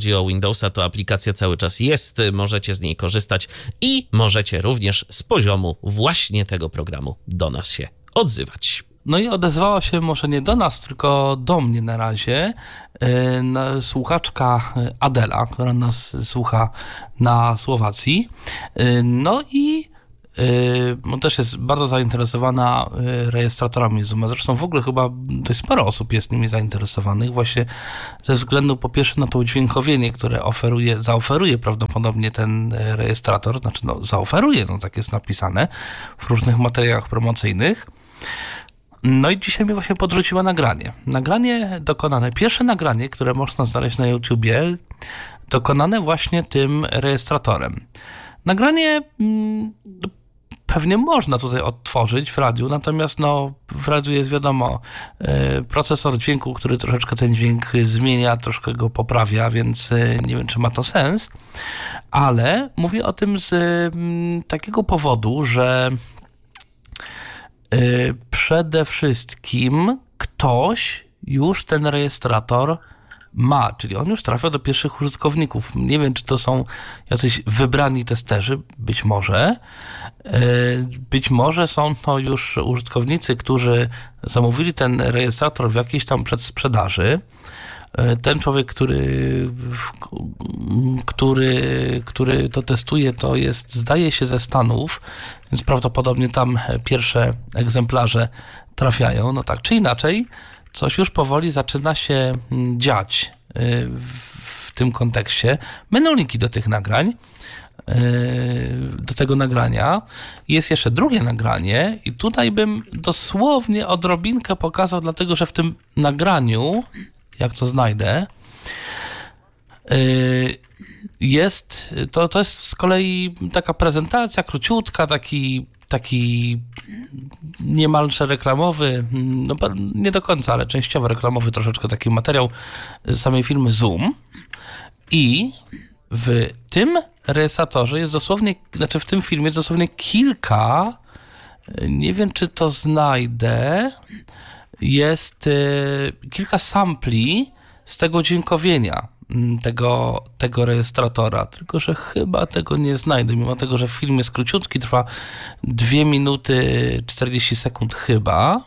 Windowsa to aplikacja cały czas jest, możecie z niej korzystać i możecie również z poziomu właśnie tego programu do nas się odzywać. No i odezwała się może nie do nas, tylko do mnie na razie yy, słuchaczka Adela, która nas słucha na Słowacji. Yy, no i Yy, też jest bardzo zainteresowana yy, rejestratorami Zooma. Zresztą w ogóle chyba dość sporo osób jest nimi zainteresowanych właśnie ze względu po pierwsze na to udźwiękowienie, które oferuje, zaoferuje prawdopodobnie ten yy, rejestrator, znaczy no zaoferuje, no tak jest napisane w różnych materiałach promocyjnych. No i dzisiaj mi właśnie podrzuciła nagranie. Nagranie dokonane, pierwsze nagranie, które można znaleźć na YouTubie, dokonane właśnie tym rejestratorem. Nagranie mm, pewnie można tutaj odtworzyć w radiu, natomiast no, w radiu jest wiadomo yy, procesor dźwięku, który troszeczkę ten dźwięk zmienia, troszkę go poprawia, więc yy, nie wiem, czy ma to sens, ale mówię o tym z yy, takiego powodu, że yy, przede wszystkim ktoś już ten rejestrator ma, czyli on już trafia do pierwszych użytkowników. Nie wiem, czy to są jacyś wybrani testerzy, być może. Być może są to już użytkownicy, którzy zamówili ten rejestrator w jakiejś tam przedsprzedaży. Ten człowiek, który, który, który to testuje, to jest, zdaje się, ze Stanów, więc prawdopodobnie tam pierwsze egzemplarze trafiają. No tak czy inaczej, coś już powoli zaczyna się dziać w tym kontekście. Będą linki do tych nagrań, do tego nagrania. Jest jeszcze drugie nagranie i tutaj bym dosłownie odrobinkę pokazał, dlatego że w tym nagraniu, jak to znajdę, jest, to, to jest z kolei taka prezentacja króciutka, taki taki niemalże reklamowy, no nie do końca, ale częściowo reklamowy troszeczkę taki materiał samej firmy Zoom i w tym rejestratorze jest dosłownie, znaczy w tym filmie jest dosłownie kilka, nie wiem czy to znajdę, jest y, kilka sampli z tego dźwiękowienia tego, tego rejestratora, tylko że chyba tego nie znajdę, mimo tego, że film jest króciutki, trwa dwie minuty czterdzieści sekund chyba,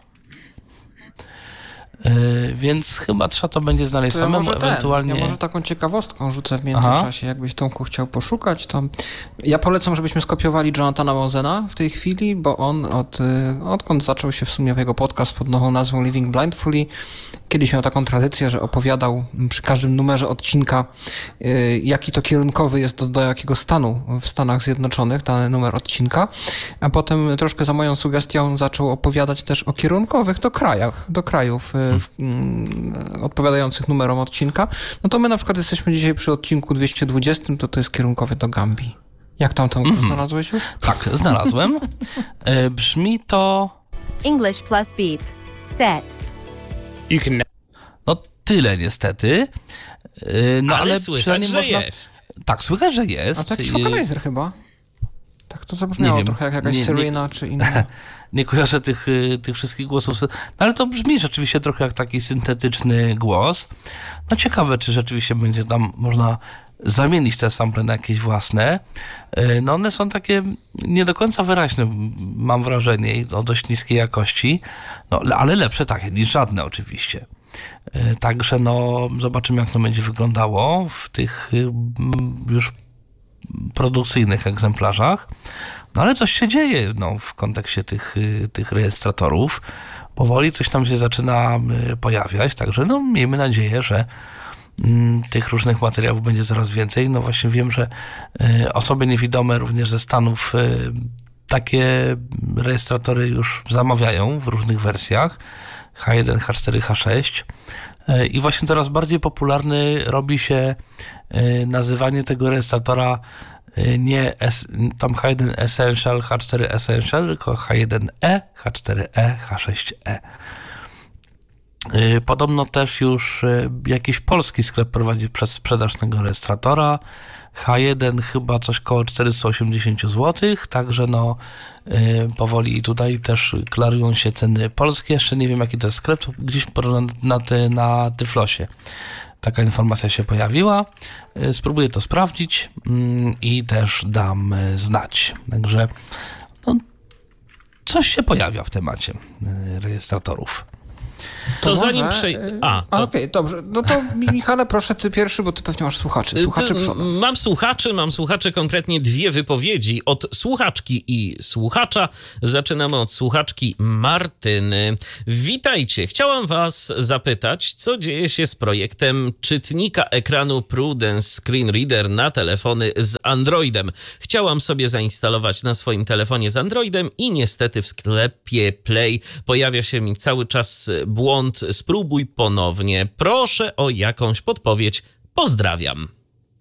yy, więc chyba trzeba to będzie znaleźć to ja samemu, może ewentualnie... Ten, ja może taką ciekawostką rzucę w międzyczasie, Aha. jakbyś Tomku chciał poszukać, to ja polecam, żebyśmy skopiowali Jonathana Mosena w tej chwili, bo on od, odkąd zaczął się w sumie jego podcast pod nową nazwą Living Blindfully, kiedyś miał taką tradycję, że opowiadał przy każdym numerze odcinka, jaki to kierunkowy jest do, do jakiego stanu w Stanach Zjednoczonych, dany numer odcinka, a potem troszkę za moją sugestią zaczął opowiadać też o kierunkowych do krajach, do krajów hmm. w, m, odpowiadających numerom odcinka. No to my na przykład jesteśmy dzisiaj przy odcinku dwieście dwadzieścia, to to jest kierunkowy do Gambii. Jak tam to mm-hmm. znalazłeś już? Tak, znalazłem. e, brzmi to... English plus beep. Set. You can... No tyle niestety. No, ale, ale słychać, że można... jest. Tak, słychać, że jest. A to jakiś wokalizer chyba. Tak to zabrzmiało trochę jak jakaś nie, Serena nie, czy inna. Nie kojarzę tych, tych wszystkich głosów, no, ale to brzmi rzeczywiście trochę jak taki syntetyczny głos. No ciekawe, czy rzeczywiście będzie tam można zamienić te sample na jakieś własne. No one są takie nie do końca wyraźne, mam wrażenie, o dość niskiej jakości, no ale lepsze takie niż żadne oczywiście. Także no zobaczymy, jak to będzie wyglądało w tych już produkcyjnych egzemplarzach. No ale coś się dzieje no, w kontekście tych, tych rejestratorów. Powoli coś tam się zaczyna pojawiać, także no miejmy nadzieję, że tych różnych materiałów będzie coraz więcej. No właśnie wiem, że osoby niewidome również ze Stanów takie rejestratory już zamawiają w różnych wersjach H jeden, H cztery, H sześć i właśnie coraz bardziej popularny robi się nazywanie tego rejestratora nie S, tam H jeden Essential, H cztery Essential, tylko H jeden E, H cztery E, H sześć E. Podobno też już jakiś polski sklep prowadzi przez sprzedaż tego rejestratora. H jeden chyba coś koło czterysta osiemdziesiąt złotych, także no powoli tutaj też klarują się ceny polskie. Jeszcze nie wiem, jaki to jest sklep, gdzieś na, ty, na Tyflosie taka informacja się pojawiła. Spróbuję to sprawdzić i też dam znać. Także no, coś się pojawia w temacie rejestratorów. To, to zanim może... przej... A, to... Okej, okay, dobrze. No to Michale, proszę ty pierwszy, bo ty pewnie masz słuchaczy. Słuchaczy przodem. Mam słuchaczy, mam słuchaczy, konkretnie dwie wypowiedzi od słuchaczki i słuchacza. Zaczynamy od słuchaczki Martyny. Witajcie. Chciałam was zapytać, co dzieje się z projektem czytnika ekranu Prudence Screen Reader na telefony z Androidem. Chciałam sobie zainstalować na swoim telefonie z Androidem i niestety w sklepie Play pojawia się mi cały czas błąd. Spróbuj ponownie. Proszę o jakąś podpowiedź. Pozdrawiam.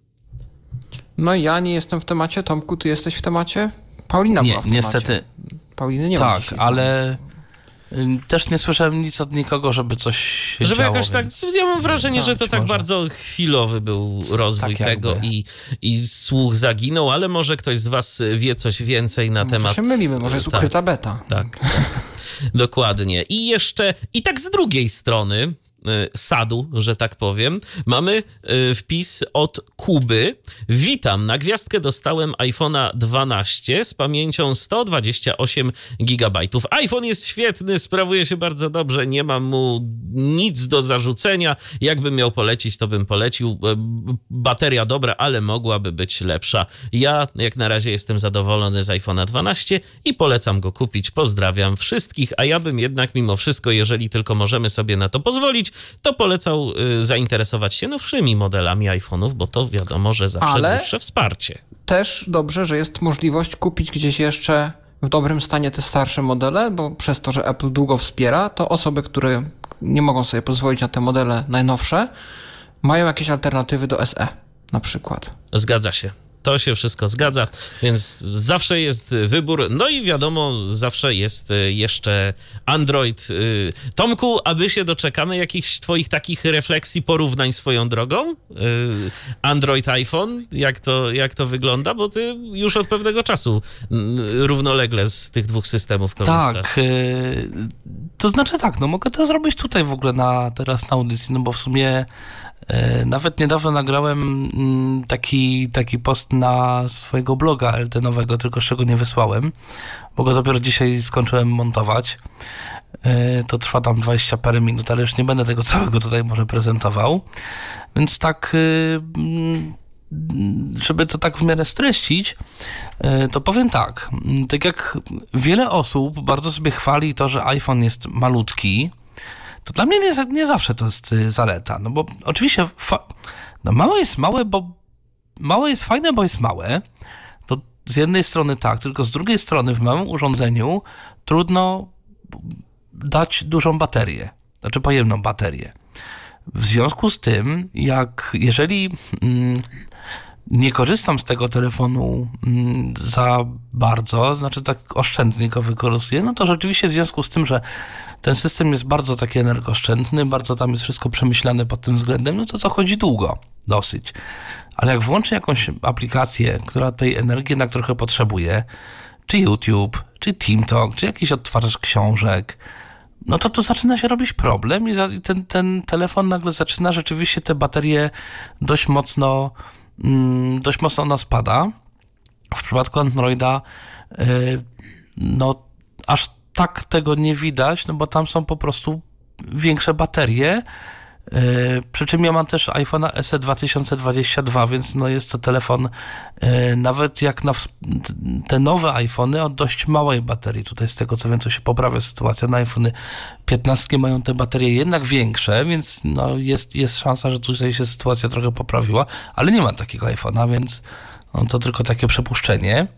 No ja nie jestem w temacie. Tomku, ty jesteś w temacie? Paulina nie, była w temacie. Niestety. Pauliny nie ma. Tak, ale też nie słyszałem nic od nikogo, żeby coś się żeby działo. Jakoś więc... tak, ja mam wrażenie, tak, że to tak może. bardzo chwilowy był rozwój tak tego i, i słuch zaginął, ale może ktoś z was wie coś więcej na może temat... Może się mylimy, może jest ukryta tak, beta. Tak, tak. Dokładnie. I jeszcze, i tak z drugiej strony sadu, że tak powiem, mamy wpis od Kuby. Witam, na gwiazdkę dostałem iPhone'a dwanaście z pamięcią sto dwadzieścia osiem gigabajtów. iPhone jest świetny, sprawuje się bardzo dobrze, nie mam mu nic do zarzucenia. Jakbym miał polecić, to bym polecił. Bateria dobra, ale mogłaby być lepsza. Ja jak na razie jestem zadowolony z iPhone'a dwanaście i polecam go kupić. Pozdrawiam wszystkich, a ja bym jednak mimo wszystko, jeżeli tylko możemy sobie na to pozwolić, to polecał y, zainteresować się nowszymi modelami iPhone'ów, bo to wiadomo, że zawsze Ale dłuższe wsparcie. Też dobrze, że jest możliwość kupić gdzieś jeszcze w dobrym stanie te starsze modele, bo przez to, że Apple długo wspiera, to osoby, które nie mogą sobie pozwolić na te modele najnowsze, mają jakieś alternatywy do S E na przykład. Zgadza się. To się wszystko zgadza, więc zawsze jest wybór. No i wiadomo, zawsze jest jeszcze Android. Tomku, a my się doczekamy jakichś twoich takich refleksji, porównań swoją drogą? Android, iPhone, jak to, jak to wygląda? Bo ty już od pewnego czasu równolegle z tych dwóch systemów korzystasz. Tak, to znaczy tak, no mogę to zrobić tutaj w ogóle na, teraz na audycji, no bo w sumie nawet niedawno nagrałem taki, taki post na swojego bloga L T nowego, tylko z czego nie wysłałem, bo go dopiero dzisiaj skończyłem montować. To trwa tam dwadzieścia parę minut, ale już nie będę tego całego tutaj może prezentował. Więc tak, żeby to tak w miarę streścić, to powiem tak. Tak jak wiele osób bardzo sobie chwali to, że iPhone jest malutki, to dla mnie nie, nie zawsze to jest zaleta. No bo oczywiście fa- no małe jest małe, bo małe jest fajne, bo jest małe. To z jednej strony tak, tylko z drugiej strony w małym urządzeniu trudno dać dużą baterię, znaczy pojemną baterię. W związku z tym, jak jeżeli mm, nie korzystam z tego telefonu mm, za bardzo, znaczy tak oszczędnie go wykorzystuję, no to rzeczywiście w związku z tym, że ten system jest bardzo taki energooszczędny, bardzo tam jest wszystko przemyślane pod tym względem, no to to chodzi długo, dosyć. Ale jak włączę jakąś aplikację, która tej energii jednak trochę potrzebuje, czy YouTube, czy TeamTalk, czy jakiś odtwarzacz książek, no to to zaczyna się robić problem i ten, ten telefon nagle zaczyna rzeczywiście te baterie dość mocno, mm, dość mocno ona spada. W przypadku Androida yy, no aż tak tego nie widać, no bo tam są po prostu większe baterie. Yy, przy czym ja mam też iPhone'a S E dwa tysiące dwadzieścia dwa, więc no jest to telefon yy, nawet jak na w, te nowe iPhony o dość małej baterii. Tutaj z tego co wiem, to się poprawia sytuacja. Na iPhony piętnaście mają te baterie jednak większe, więc no jest, jest szansa, że tutaj się sytuacja trochę poprawiła, ale nie mam takiego iPhone'a, więc no to tylko takie przepuszczenie.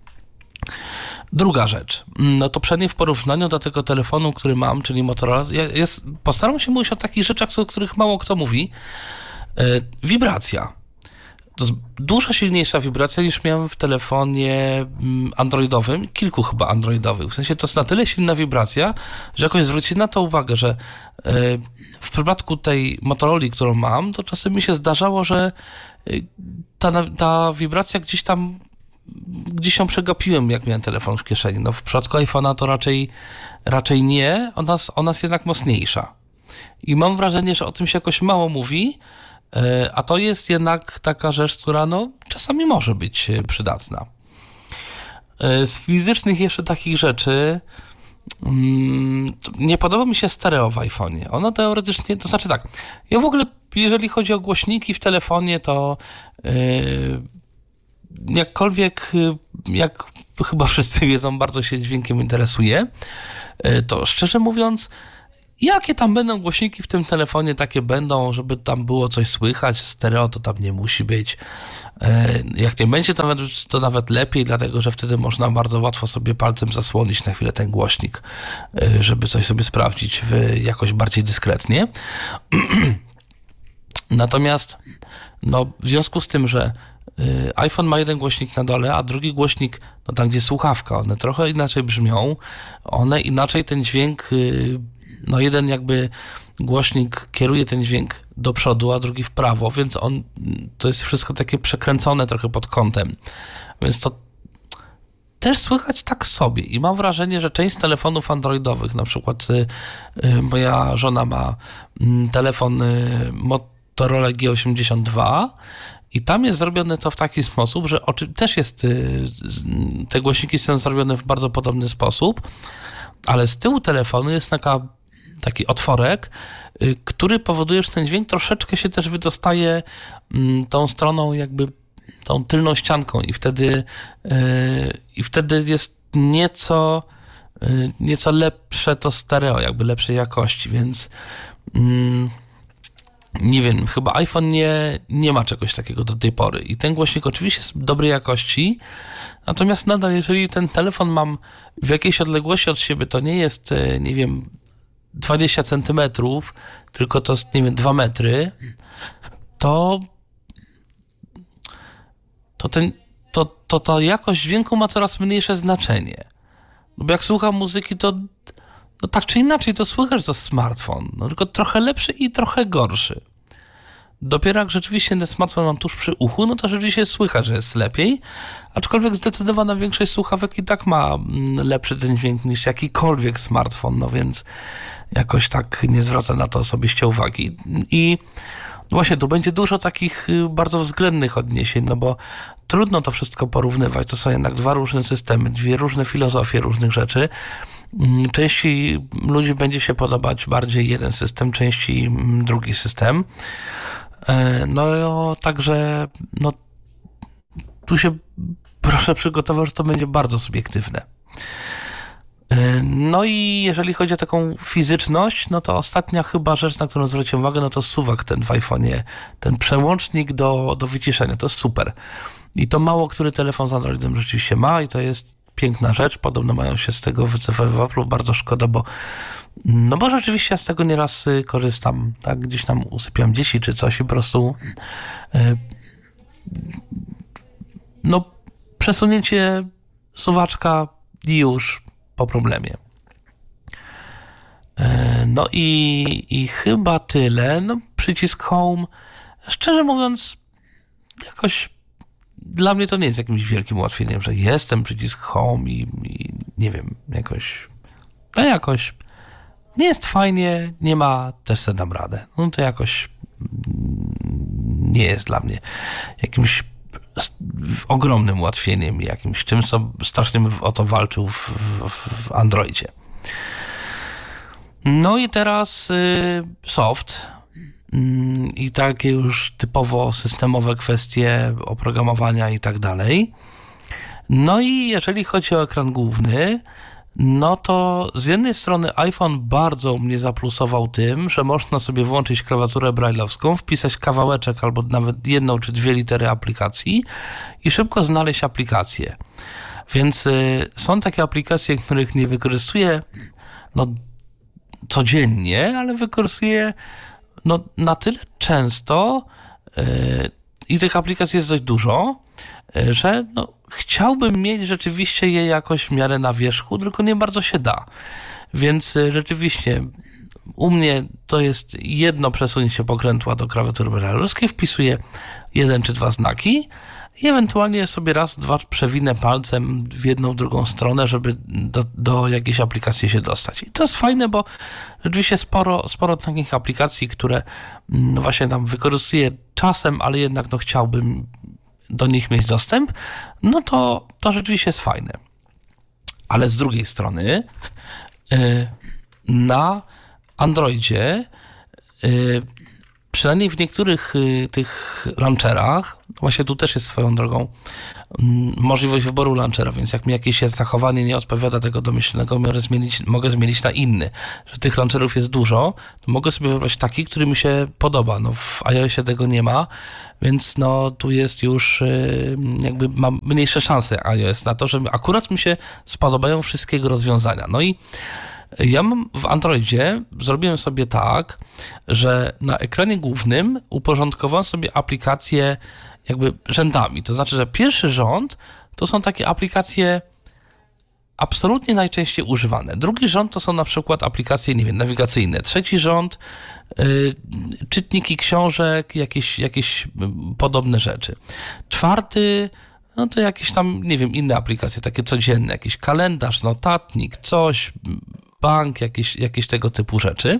Druga rzecz, no to przynajmniej w porównaniu do tego telefonu, który mam, czyli Motorola, ja jest, postaram się mówić o takich rzeczach, o których mało kto mówi. Yy, wibracja. To jest dużo silniejsza wibracja niż miałem w telefonie androidowym, kilku chyba androidowych. W sensie to jest na tyle silna wibracja, że jakoś zwrócić na to uwagę, że yy, w przypadku tej Motorola, którą mam, to czasem mi się zdarzało, że yy, ta, ta wibracja gdzieś tam gdzieś ją przegapiłem, jak miałem telefon w kieszeni. No w przypadku iPhone'a to raczej, raczej nie, ona, ona jest jednak mocniejsza. I mam wrażenie, że o tym się jakoś mało mówi, a to jest jednak taka rzecz, która no, czasami może być przydatna. Z fizycznych jeszcze takich rzeczy nie podoba mi się stereo w iPhone'ie. Ono teoretycznie, to znaczy tak, ja w ogóle, jeżeli chodzi o głośniki w telefonie, to yy, jakkolwiek, jak chyba wszyscy wiedzą, bardzo się dźwiękiem interesuję, yy, to szczerze mówiąc, jakie tam będą głośniki w tym telefonie, takie będą, żeby tam było coś słychać, stereo to tam nie musi być. Jak nie będzie, to nawet, to nawet lepiej, dlatego że wtedy można bardzo łatwo sobie palcem zasłonić na chwilę ten głośnik, żeby coś sobie sprawdzić w, jakoś bardziej dyskretnie. Natomiast no, w związku z tym, że iPhone ma jeden głośnik na dole, a drugi głośnik, no tam gdzie słuchawka, one trochę inaczej brzmią, one inaczej ten dźwięk, no jeden jakby głośnik kieruje ten dźwięk do przodu, a drugi w prawo, więc on, to jest wszystko takie przekręcone trochę pod kątem, więc to też słychać tak sobie i mam wrażenie, że część telefonów androidowych, na przykład y, y, moja żona ma y, telefon y, Motorola G osiemdziesiąt dwa i tam jest zrobione to w taki sposób, że oczy, też jest, y, te głośniki są zrobione w bardzo podobny sposób, ale z tyłu telefonu jest taka taki otworek, y, który powoduje, że ten dźwięk troszeczkę się też wydostaje y, tą stroną jakby tą tylną ścianką i wtedy y, i wtedy jest nieco y, nieco lepsze to stereo, jakby lepszej jakości, więc y, nie wiem, chyba iPhone nie, nie ma czegoś takiego do tej pory i ten głośnik oczywiście jest dobrej jakości, natomiast nadal jeżeli ten telefon mam w jakiejś odległości od siebie, to nie jest, y, nie wiem, dwadzieścia centymetrów, tylko to jest, nie wiem, dwa metry, to to, ten, to, to ta jakość dźwięku ma coraz mniejsze znaczenie. No bo jak słucham muzyki, to no tak czy inaczej to słychać, że to smartfon, no tylko trochę lepszy i trochę gorszy. Dopiero jak rzeczywiście ten smartfon mam tuż przy uchu, no to rzeczywiście słychać, że jest lepiej, aczkolwiek zdecydowana większość słuchawek i tak ma lepszy ten dźwięk niż jakikolwiek smartfon, no więc jakoś tak nie zwraca na to osobiście uwagi. I właśnie tu będzie dużo takich bardzo względnych odniesień, no bo trudno to wszystko porównywać, to są jednak dwa różne systemy, dwie różne filozofie różnych rzeczy. Części ludzi będzie się podobać bardziej jeden system, części drugi system. No także no, tu się proszę przygotować, że to będzie bardzo subiektywne. No i jeżeli chodzi o taką fizyczność, no to ostatnia chyba rzecz, na którą zwróciłem uwagę, no to suwak ten w iPhone'ie, ten przełącznik do, do wyciszenia, to jest super. I to mało który telefon z Androidem rzeczywiście ma i to jest piękna rzecz, podobno mają się z tego wycofywać, bardzo szkoda, bo no bo rzeczywiście ja z tego nieraz korzystam, tak, gdzieś tam usypiam dzieci czy coś i po prostu yy, no przesunięcie suwaczka i już po problemie. Yy, no i, i chyba tyle, no przycisk Home, szczerze mówiąc jakoś dla mnie to nie jest jakimś wielkim ułatwieniem, że jest ten przycisk Home i, i nie wiem, jakoś no jakoś nie jest fajnie, nie ma, też sobie dam radę. No to jakoś nie jest dla mnie jakimś ogromnym ułatwieniem i jakimś czymś, co strasznie bym o to walczył w, w, w Androidzie. No i teraz y, soft y, i takie już typowo systemowe kwestie oprogramowania i tak dalej. No i jeżeli chodzi o ekran główny, no to z jednej strony iPhone bardzo mnie zaplusował tym, że można sobie włączyć klawiaturę braille'owską, wpisać kawałeczek albo nawet jedną czy dwie litery aplikacji i szybko znaleźć aplikację. Więc y, są takie aplikacje, których nie wykorzystuję no, codziennie, ale wykorzystuję no, na tyle często y, i tych aplikacji jest dość dużo, y, że no, chciałbym mieć rzeczywiście je jakoś w miarę na wierzchu, tylko nie bardzo się da. Więc rzeczywiście u mnie to jest jedno przesunięcie pokrętła do klawiatury braille'owskiej, wpisuję jeden czy dwa znaki i ewentualnie sobie raz, dwa przewinę palcem w jedną, w drugą stronę, żeby do, do jakiejś aplikacji się dostać. I to jest fajne, bo rzeczywiście sporo, sporo takich aplikacji, które no właśnie tam wykorzystuję czasem, ale jednak no chciałbym do nich mieć dostęp, no to, to rzeczywiście jest fajne. Ale z drugiej strony yy, na Androidzie yy, przynajmniej w niektórych y, tych launcherach, właśnie tu też jest swoją drogą y, możliwość wyboru launchera, więc jak mi jakieś zachowanie nie odpowiada tego domyślnego, mogę zmienić, mogę zmienić na inny. Że tych launcherów jest dużo, to mogę sobie wybrać taki, który mi się podoba. No w iOSie tego nie ma, więc no tu jest już y, jakby mam mniejsze szanse iOS na to, że akurat mi się spodobają wszystkie jego rozwiązania. No i ja mam w Androidzie, zrobiłem sobie tak, że na ekranie głównym uporządkowałem sobie aplikacje jakby rzędami. To znaczy, że pierwszy rząd to są takie aplikacje absolutnie najczęściej używane. Drugi rząd to są na przykład aplikacje, nie wiem, nawigacyjne. Trzeci rząd yy, czytniki książek, jakieś, jakieś podobne rzeczy. Czwarty no to jakieś tam, nie wiem, inne aplikacje, takie codzienne, jakiś kalendarz, notatnik, coś, bank, jakieś, jakieś tego typu rzeczy.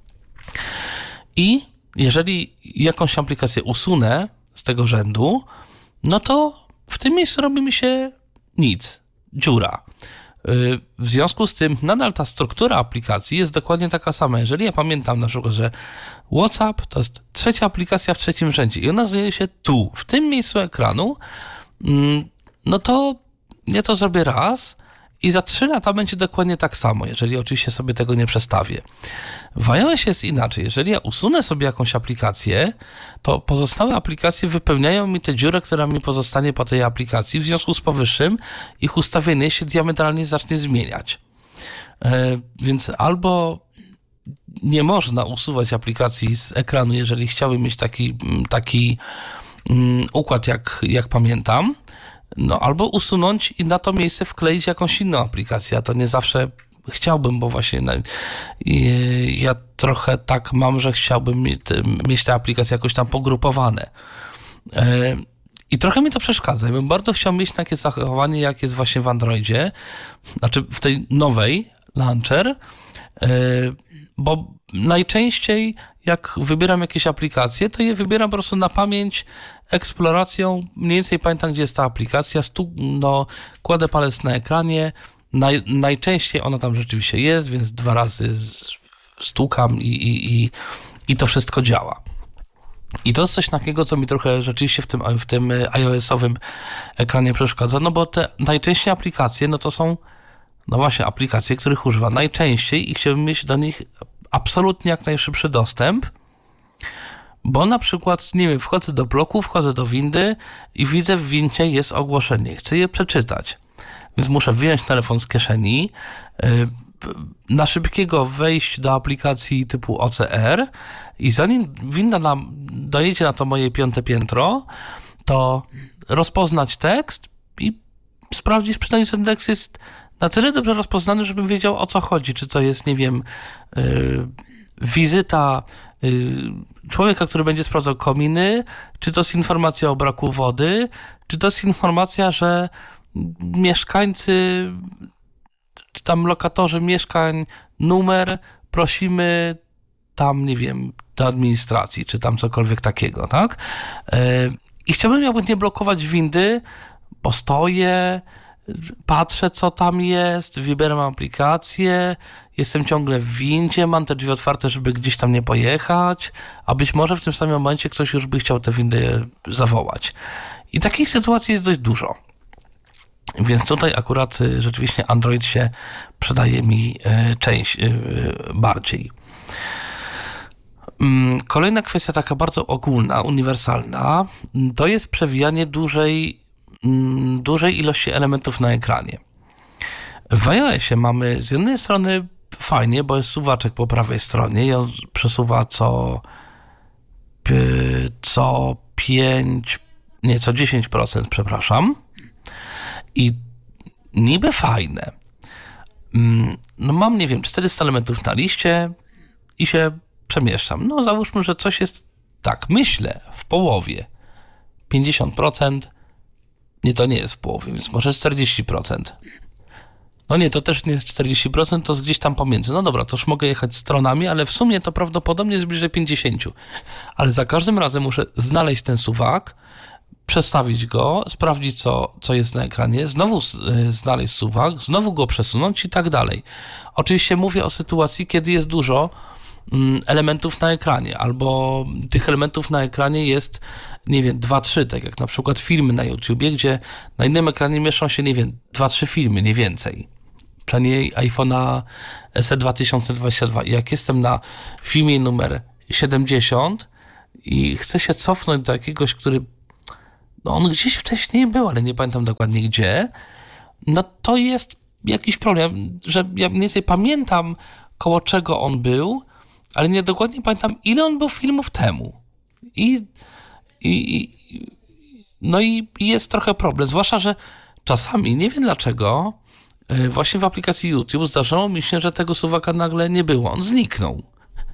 I jeżeli jakąś aplikację usunę z tego rzędu, no to w tym miejscu robi mi się nic, dziura. W związku z tym nadal ta struktura aplikacji jest dokładnie taka sama. Jeżeli ja pamiętam na przykład, że WhatsApp to jest trzecia aplikacja w trzecim rzędzie i ona znajduje się tu, w tym miejscu ekranu, no to ja to zrobię raz i za trzy lata będzie dokładnie tak samo, jeżeli oczywiście sobie tego nie przestawię. W iOSie jest inaczej. Jeżeli ja usunę sobie jakąś aplikację, to pozostałe aplikacje wypełniają mi tę dziurę, która mi pozostanie po tej aplikacji. W związku z powyższym ich ustawienie się diametralnie zacznie zmieniać. E, więc albo nie można usuwać aplikacji z ekranu, jeżeli chciałbym mieć taki, taki um, układ, jak, jak pamiętam, no albo usunąć i na to miejsce wkleić jakąś inną aplikację, a to nie zawsze chciałbym, bo właśnie no, ja trochę tak mam, że chciałbym mieć, mieć te aplikacje jakoś tam pogrupowane. I trochę mi to przeszkadza. Ja bym bardzo chciał mieć takie zachowanie, jak jest właśnie w Androidzie, znaczy w tej nowej Launcher, bo najczęściej jak wybieram jakieś aplikacje, to je wybieram po prostu na pamięć eksploracją, mniej więcej pamiętam, gdzie jest ta aplikacja, stu, no, kładę palec na ekranie, naj, najczęściej ona tam rzeczywiście jest, więc dwa razy z, stukam i, i, i, i to wszystko działa. I to jest coś takiego, co mi trochę rzeczywiście w tym, w tym iOS-owym ekranie przeszkadza, no bo te najczęściej aplikacje, no to są no właśnie aplikacje, których używam najczęściej i chciałbym mieć do nich absolutnie jak najszybszy dostęp, bo na przykład, nie wiem, wchodzę do bloku, wchodzę do windy i widzę w windzie jest ogłoszenie, chcę je przeczytać, więc muszę wyjąć telefon z kieszeni, na szybkiego wejść do aplikacji typu O C R i zanim winda nam dojedzie na to moje piąte piętro, to rozpoznać tekst i sprawdzić, przynajmniej ten tekst jest na tyle dobrze rozpoznany, żebym wiedział, o co chodzi. Czy to jest, nie wiem, yy, wizyta yy, człowieka, który będzie sprawdzał kominy, czy to jest informacja o braku wody, czy to jest informacja, że mieszkańcy, czy tam lokatorzy mieszkań, numer, prosimy tam, nie wiem, do administracji, czy tam cokolwiek takiego, tak? Yy, I chciałbym jakby nie blokować windy, bo stoję, patrzę, co tam jest, wybieram aplikację, jestem ciągle w windzie, mam te drzwi otwarte, żeby gdzieś tam nie pojechać, a być może w tym samym momencie ktoś już by chciał tę windę zawołać. I takich sytuacji jest dość dużo. Więc tutaj akurat rzeczywiście Android się przydaje mi część bardziej. Kolejna kwestia taka bardzo ogólna, uniwersalna, to jest przewijanie dużej dużej ilości elementów na ekranie. W iOSie mamy z jednej strony fajnie, bo jest suwaczek po prawej stronie i on przesuwa co co pięć, nie, co dziesięć procent, przepraszam. I niby fajne. No mam, nie wiem, czterysta elementów na liście i się przemieszczam. No załóżmy, że coś jest, tak myślę, w połowie. pięćdziesiąt procent Nie, to nie jest w połowie, więc może czterdzieści procent. No nie, to też nie jest czterdzieści procent, to jest gdzieś tam pomiędzy. No dobra, to już mogę jechać stronami, ale w sumie to prawdopodobnie jest bliżej pięćdziesiąt. Ale za każdym razem muszę znaleźć ten suwak, przestawić go, sprawdzić, co, co jest na ekranie, znowu znaleźć suwak, znowu go przesunąć i tak dalej. Oczywiście mówię o sytuacji, kiedy jest dużo elementów na ekranie, albo tych elementów na ekranie jest, nie wiem, dwa trzy, tak jak na przykład filmy na YouTubie, gdzie na innym ekranie mieszczą się, nie wiem, dwa trzy filmy, nie więcej. Przynajmniej iPhone'a S E dwa tysiące dwadzieścia dwa. I jak jestem na filmie numer siedemdziesiąt i chcę się cofnąć do jakiegoś, który no on gdzieś wcześniej był, ale nie pamiętam dokładnie gdzie, no to jest jakiś problem, że ja mniej więcej pamiętam, koło czego on był, ale nie dokładnie pamiętam, ile on był filmów temu. I, i, i no i jest trochę problem, zwłaszcza, że czasami, nie wiem dlaczego, właśnie w aplikacji YouTube zdarzało mi się, że tego suwaka nagle nie było, on zniknął.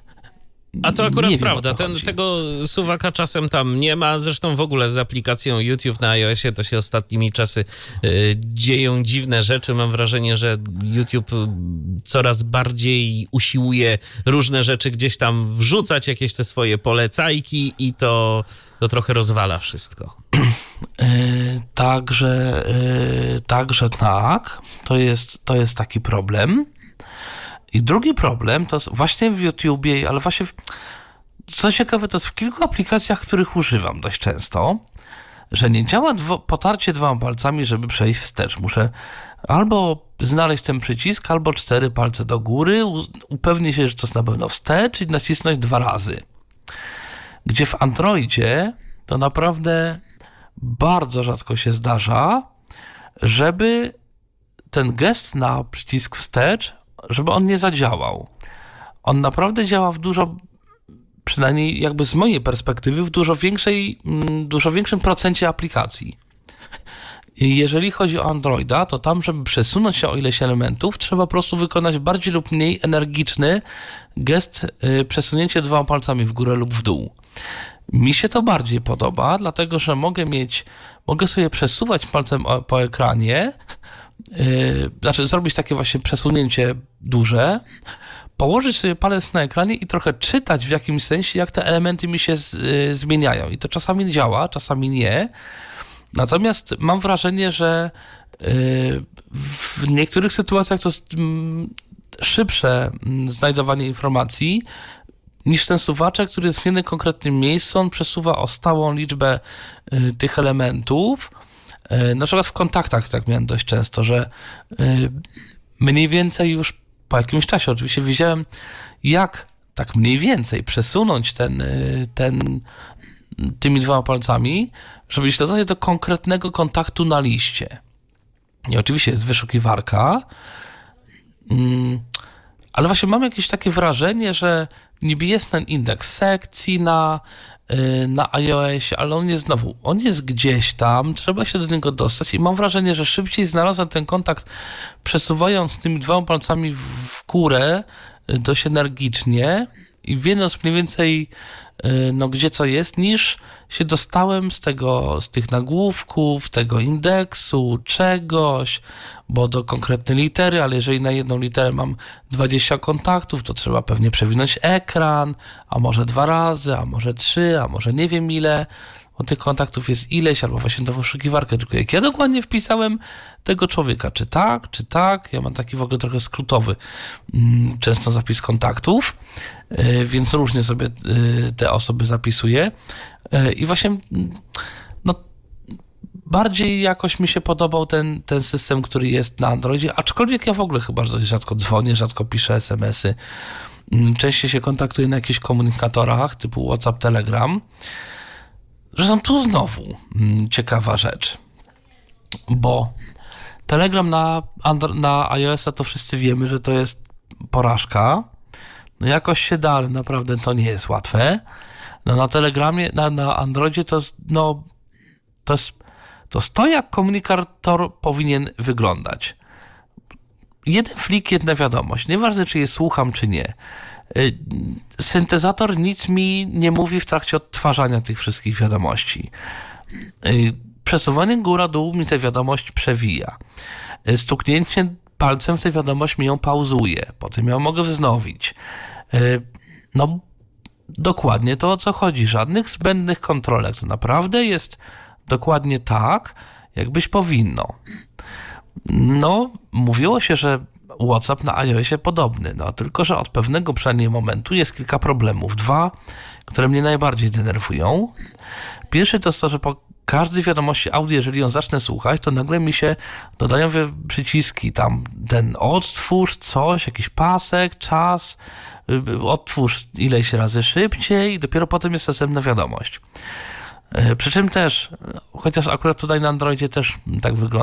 A to akurat nie prawda, wiem, Ten, tego suwaka czasem tam nie ma, zresztą w ogóle z aplikacją YouTube na iOSie to się ostatnimi czasy y, dzieją dziwne rzeczy. Mam wrażenie, że YouTube coraz bardziej usiłuje różne rzeczy gdzieś tam wrzucać, jakieś te swoje polecajki i to, to trochę rozwala wszystko. Yy, także, yy, także tak, to jest, to jest taki problem. I drugi problem to jest właśnie w YouTubie, ale właśnie, w, co ciekawe, to jest w kilku aplikacjach, których używam dość często, że nie działa dwo, potarcie dwoma palcami, żeby przejść wstecz. Muszę albo znaleźć ten przycisk, albo cztery palce do góry, upewnić się, że to jest na pewno wstecz i nacisnąć dwa razy. Gdzie w Androidzie to naprawdę bardzo rzadko się zdarza, żeby ten gest na przycisk wstecz, żeby on nie zadziałał. On naprawdę działa w dużo, przynajmniej jakby z mojej perspektywy, w dużo większej, dużo większym procencie aplikacji. Jeżeli chodzi o Androida, to tam, żeby przesunąć się o ileś elementów, trzeba po prostu wykonać bardziej lub mniej energiczny gest, yy, przesunięcie dwoma palcami w górę lub w dół. Mi się to bardziej podoba, dlatego że mogę mieć, mogę sobie przesuwać palcem po ekranie, Yy, znaczy zrobić takie właśnie przesunięcie duże, położyć sobie palec na ekranie i trochę czytać w jakimś sensie, jak te elementy mi się z, yy, zmieniają. I to czasami działa, czasami nie. Natomiast mam wrażenie, że yy, w niektórych sytuacjach to jest yy, szybsze yy, znajdowanie informacji niż ten suwaczek, który jest w jednym konkretnym miejscu. On przesuwa o stałą liczbę yy, tych elementów. Na przykład w kontaktach tak miałem dość często, że mniej więcej już po jakimś czasie oczywiście wiedziałem, jak tak mniej więcej przesunąć ten, ten tymi dwoma palcami, żeby się dostać do konkretnego kontaktu na liście. I oczywiście jest wyszukiwarka, ale właśnie mam jakieś takie wrażenie, że niby jest ten indeks sekcji na na iOSie, ale on jest znowu, on jest gdzieś tam, trzeba się do niego dostać i mam wrażenie, że szybciej znalazłem ten kontakt przesuwając tymi dwoma palcami w górę dość energicznie i wiedząc mniej więcej no gdzie co jest, niż się dostałem z tego, z tych nagłówków, tego indeksu, czegoś, bo do konkretnej litery, ale jeżeli na jedną literę mam dwadzieścia kontaktów, to trzeba pewnie przewinąć ekran, a może dwa razy, a może trzy, a może nie wiem ile, bo tych kontaktów jest ileś, albo właśnie tą wyszukiwarkę, tylko jak ja dokładnie wpisałem tego człowieka, czy tak, czy tak, ja mam taki w ogóle trochę skrótowy często zapis kontaktów, więc różnie sobie te osoby zapisuję i właśnie no bardziej jakoś mi się podobał ten, ten system, który jest na Androidzie, aczkolwiek ja w ogóle chyba dość rzadko dzwonię, rzadko piszę es em esy, częściej się kontaktuję na jakichś komunikatorach typu WhatsApp, Telegram. Zresztą tu znowu ciekawa rzecz, bo Telegram na, na iOS-a to wszyscy wiemy, że to jest porażka. No jakoś się da, ale naprawdę to nie jest łatwe. No na Telegramie, na, na Androidzie to jest, no, to jest, to jest to, jak komunikator powinien wyglądać. Jeden flik, jedna wiadomość. Nieważne, czy je słucham, czy nie. Syntezator nic mi nie mówi w trakcie odtwarzania tych wszystkich wiadomości. przesuwanie góra-dół mi tę wiadomość przewija. Stuknięcie palcem w tę wiadomość mi ją pauzuje. Potem ją mogę wznowić. No, dokładnie to, o co chodzi. Żadnych zbędnych kontrolek. To naprawdę jest dokładnie tak, jakbyś powinno. No, mówiło się, że WhatsApp na iOSie podobny, no tylko, że od pewnego przynajmniej momentu jest kilka problemów. Dwa, które mnie najbardziej denerwują. Pierwszy to jest to, że po każdej wiadomości audio, jeżeli ją zacznę słuchać, to nagle mi się dodają przyciski, tam ten odtwórz coś, jakiś pasek, czas, odtwórz ileś razy szybciej i dopiero potem jest następna wiadomość. Przy czym też, chociaż akurat tutaj na Androidzie też tak wygląda,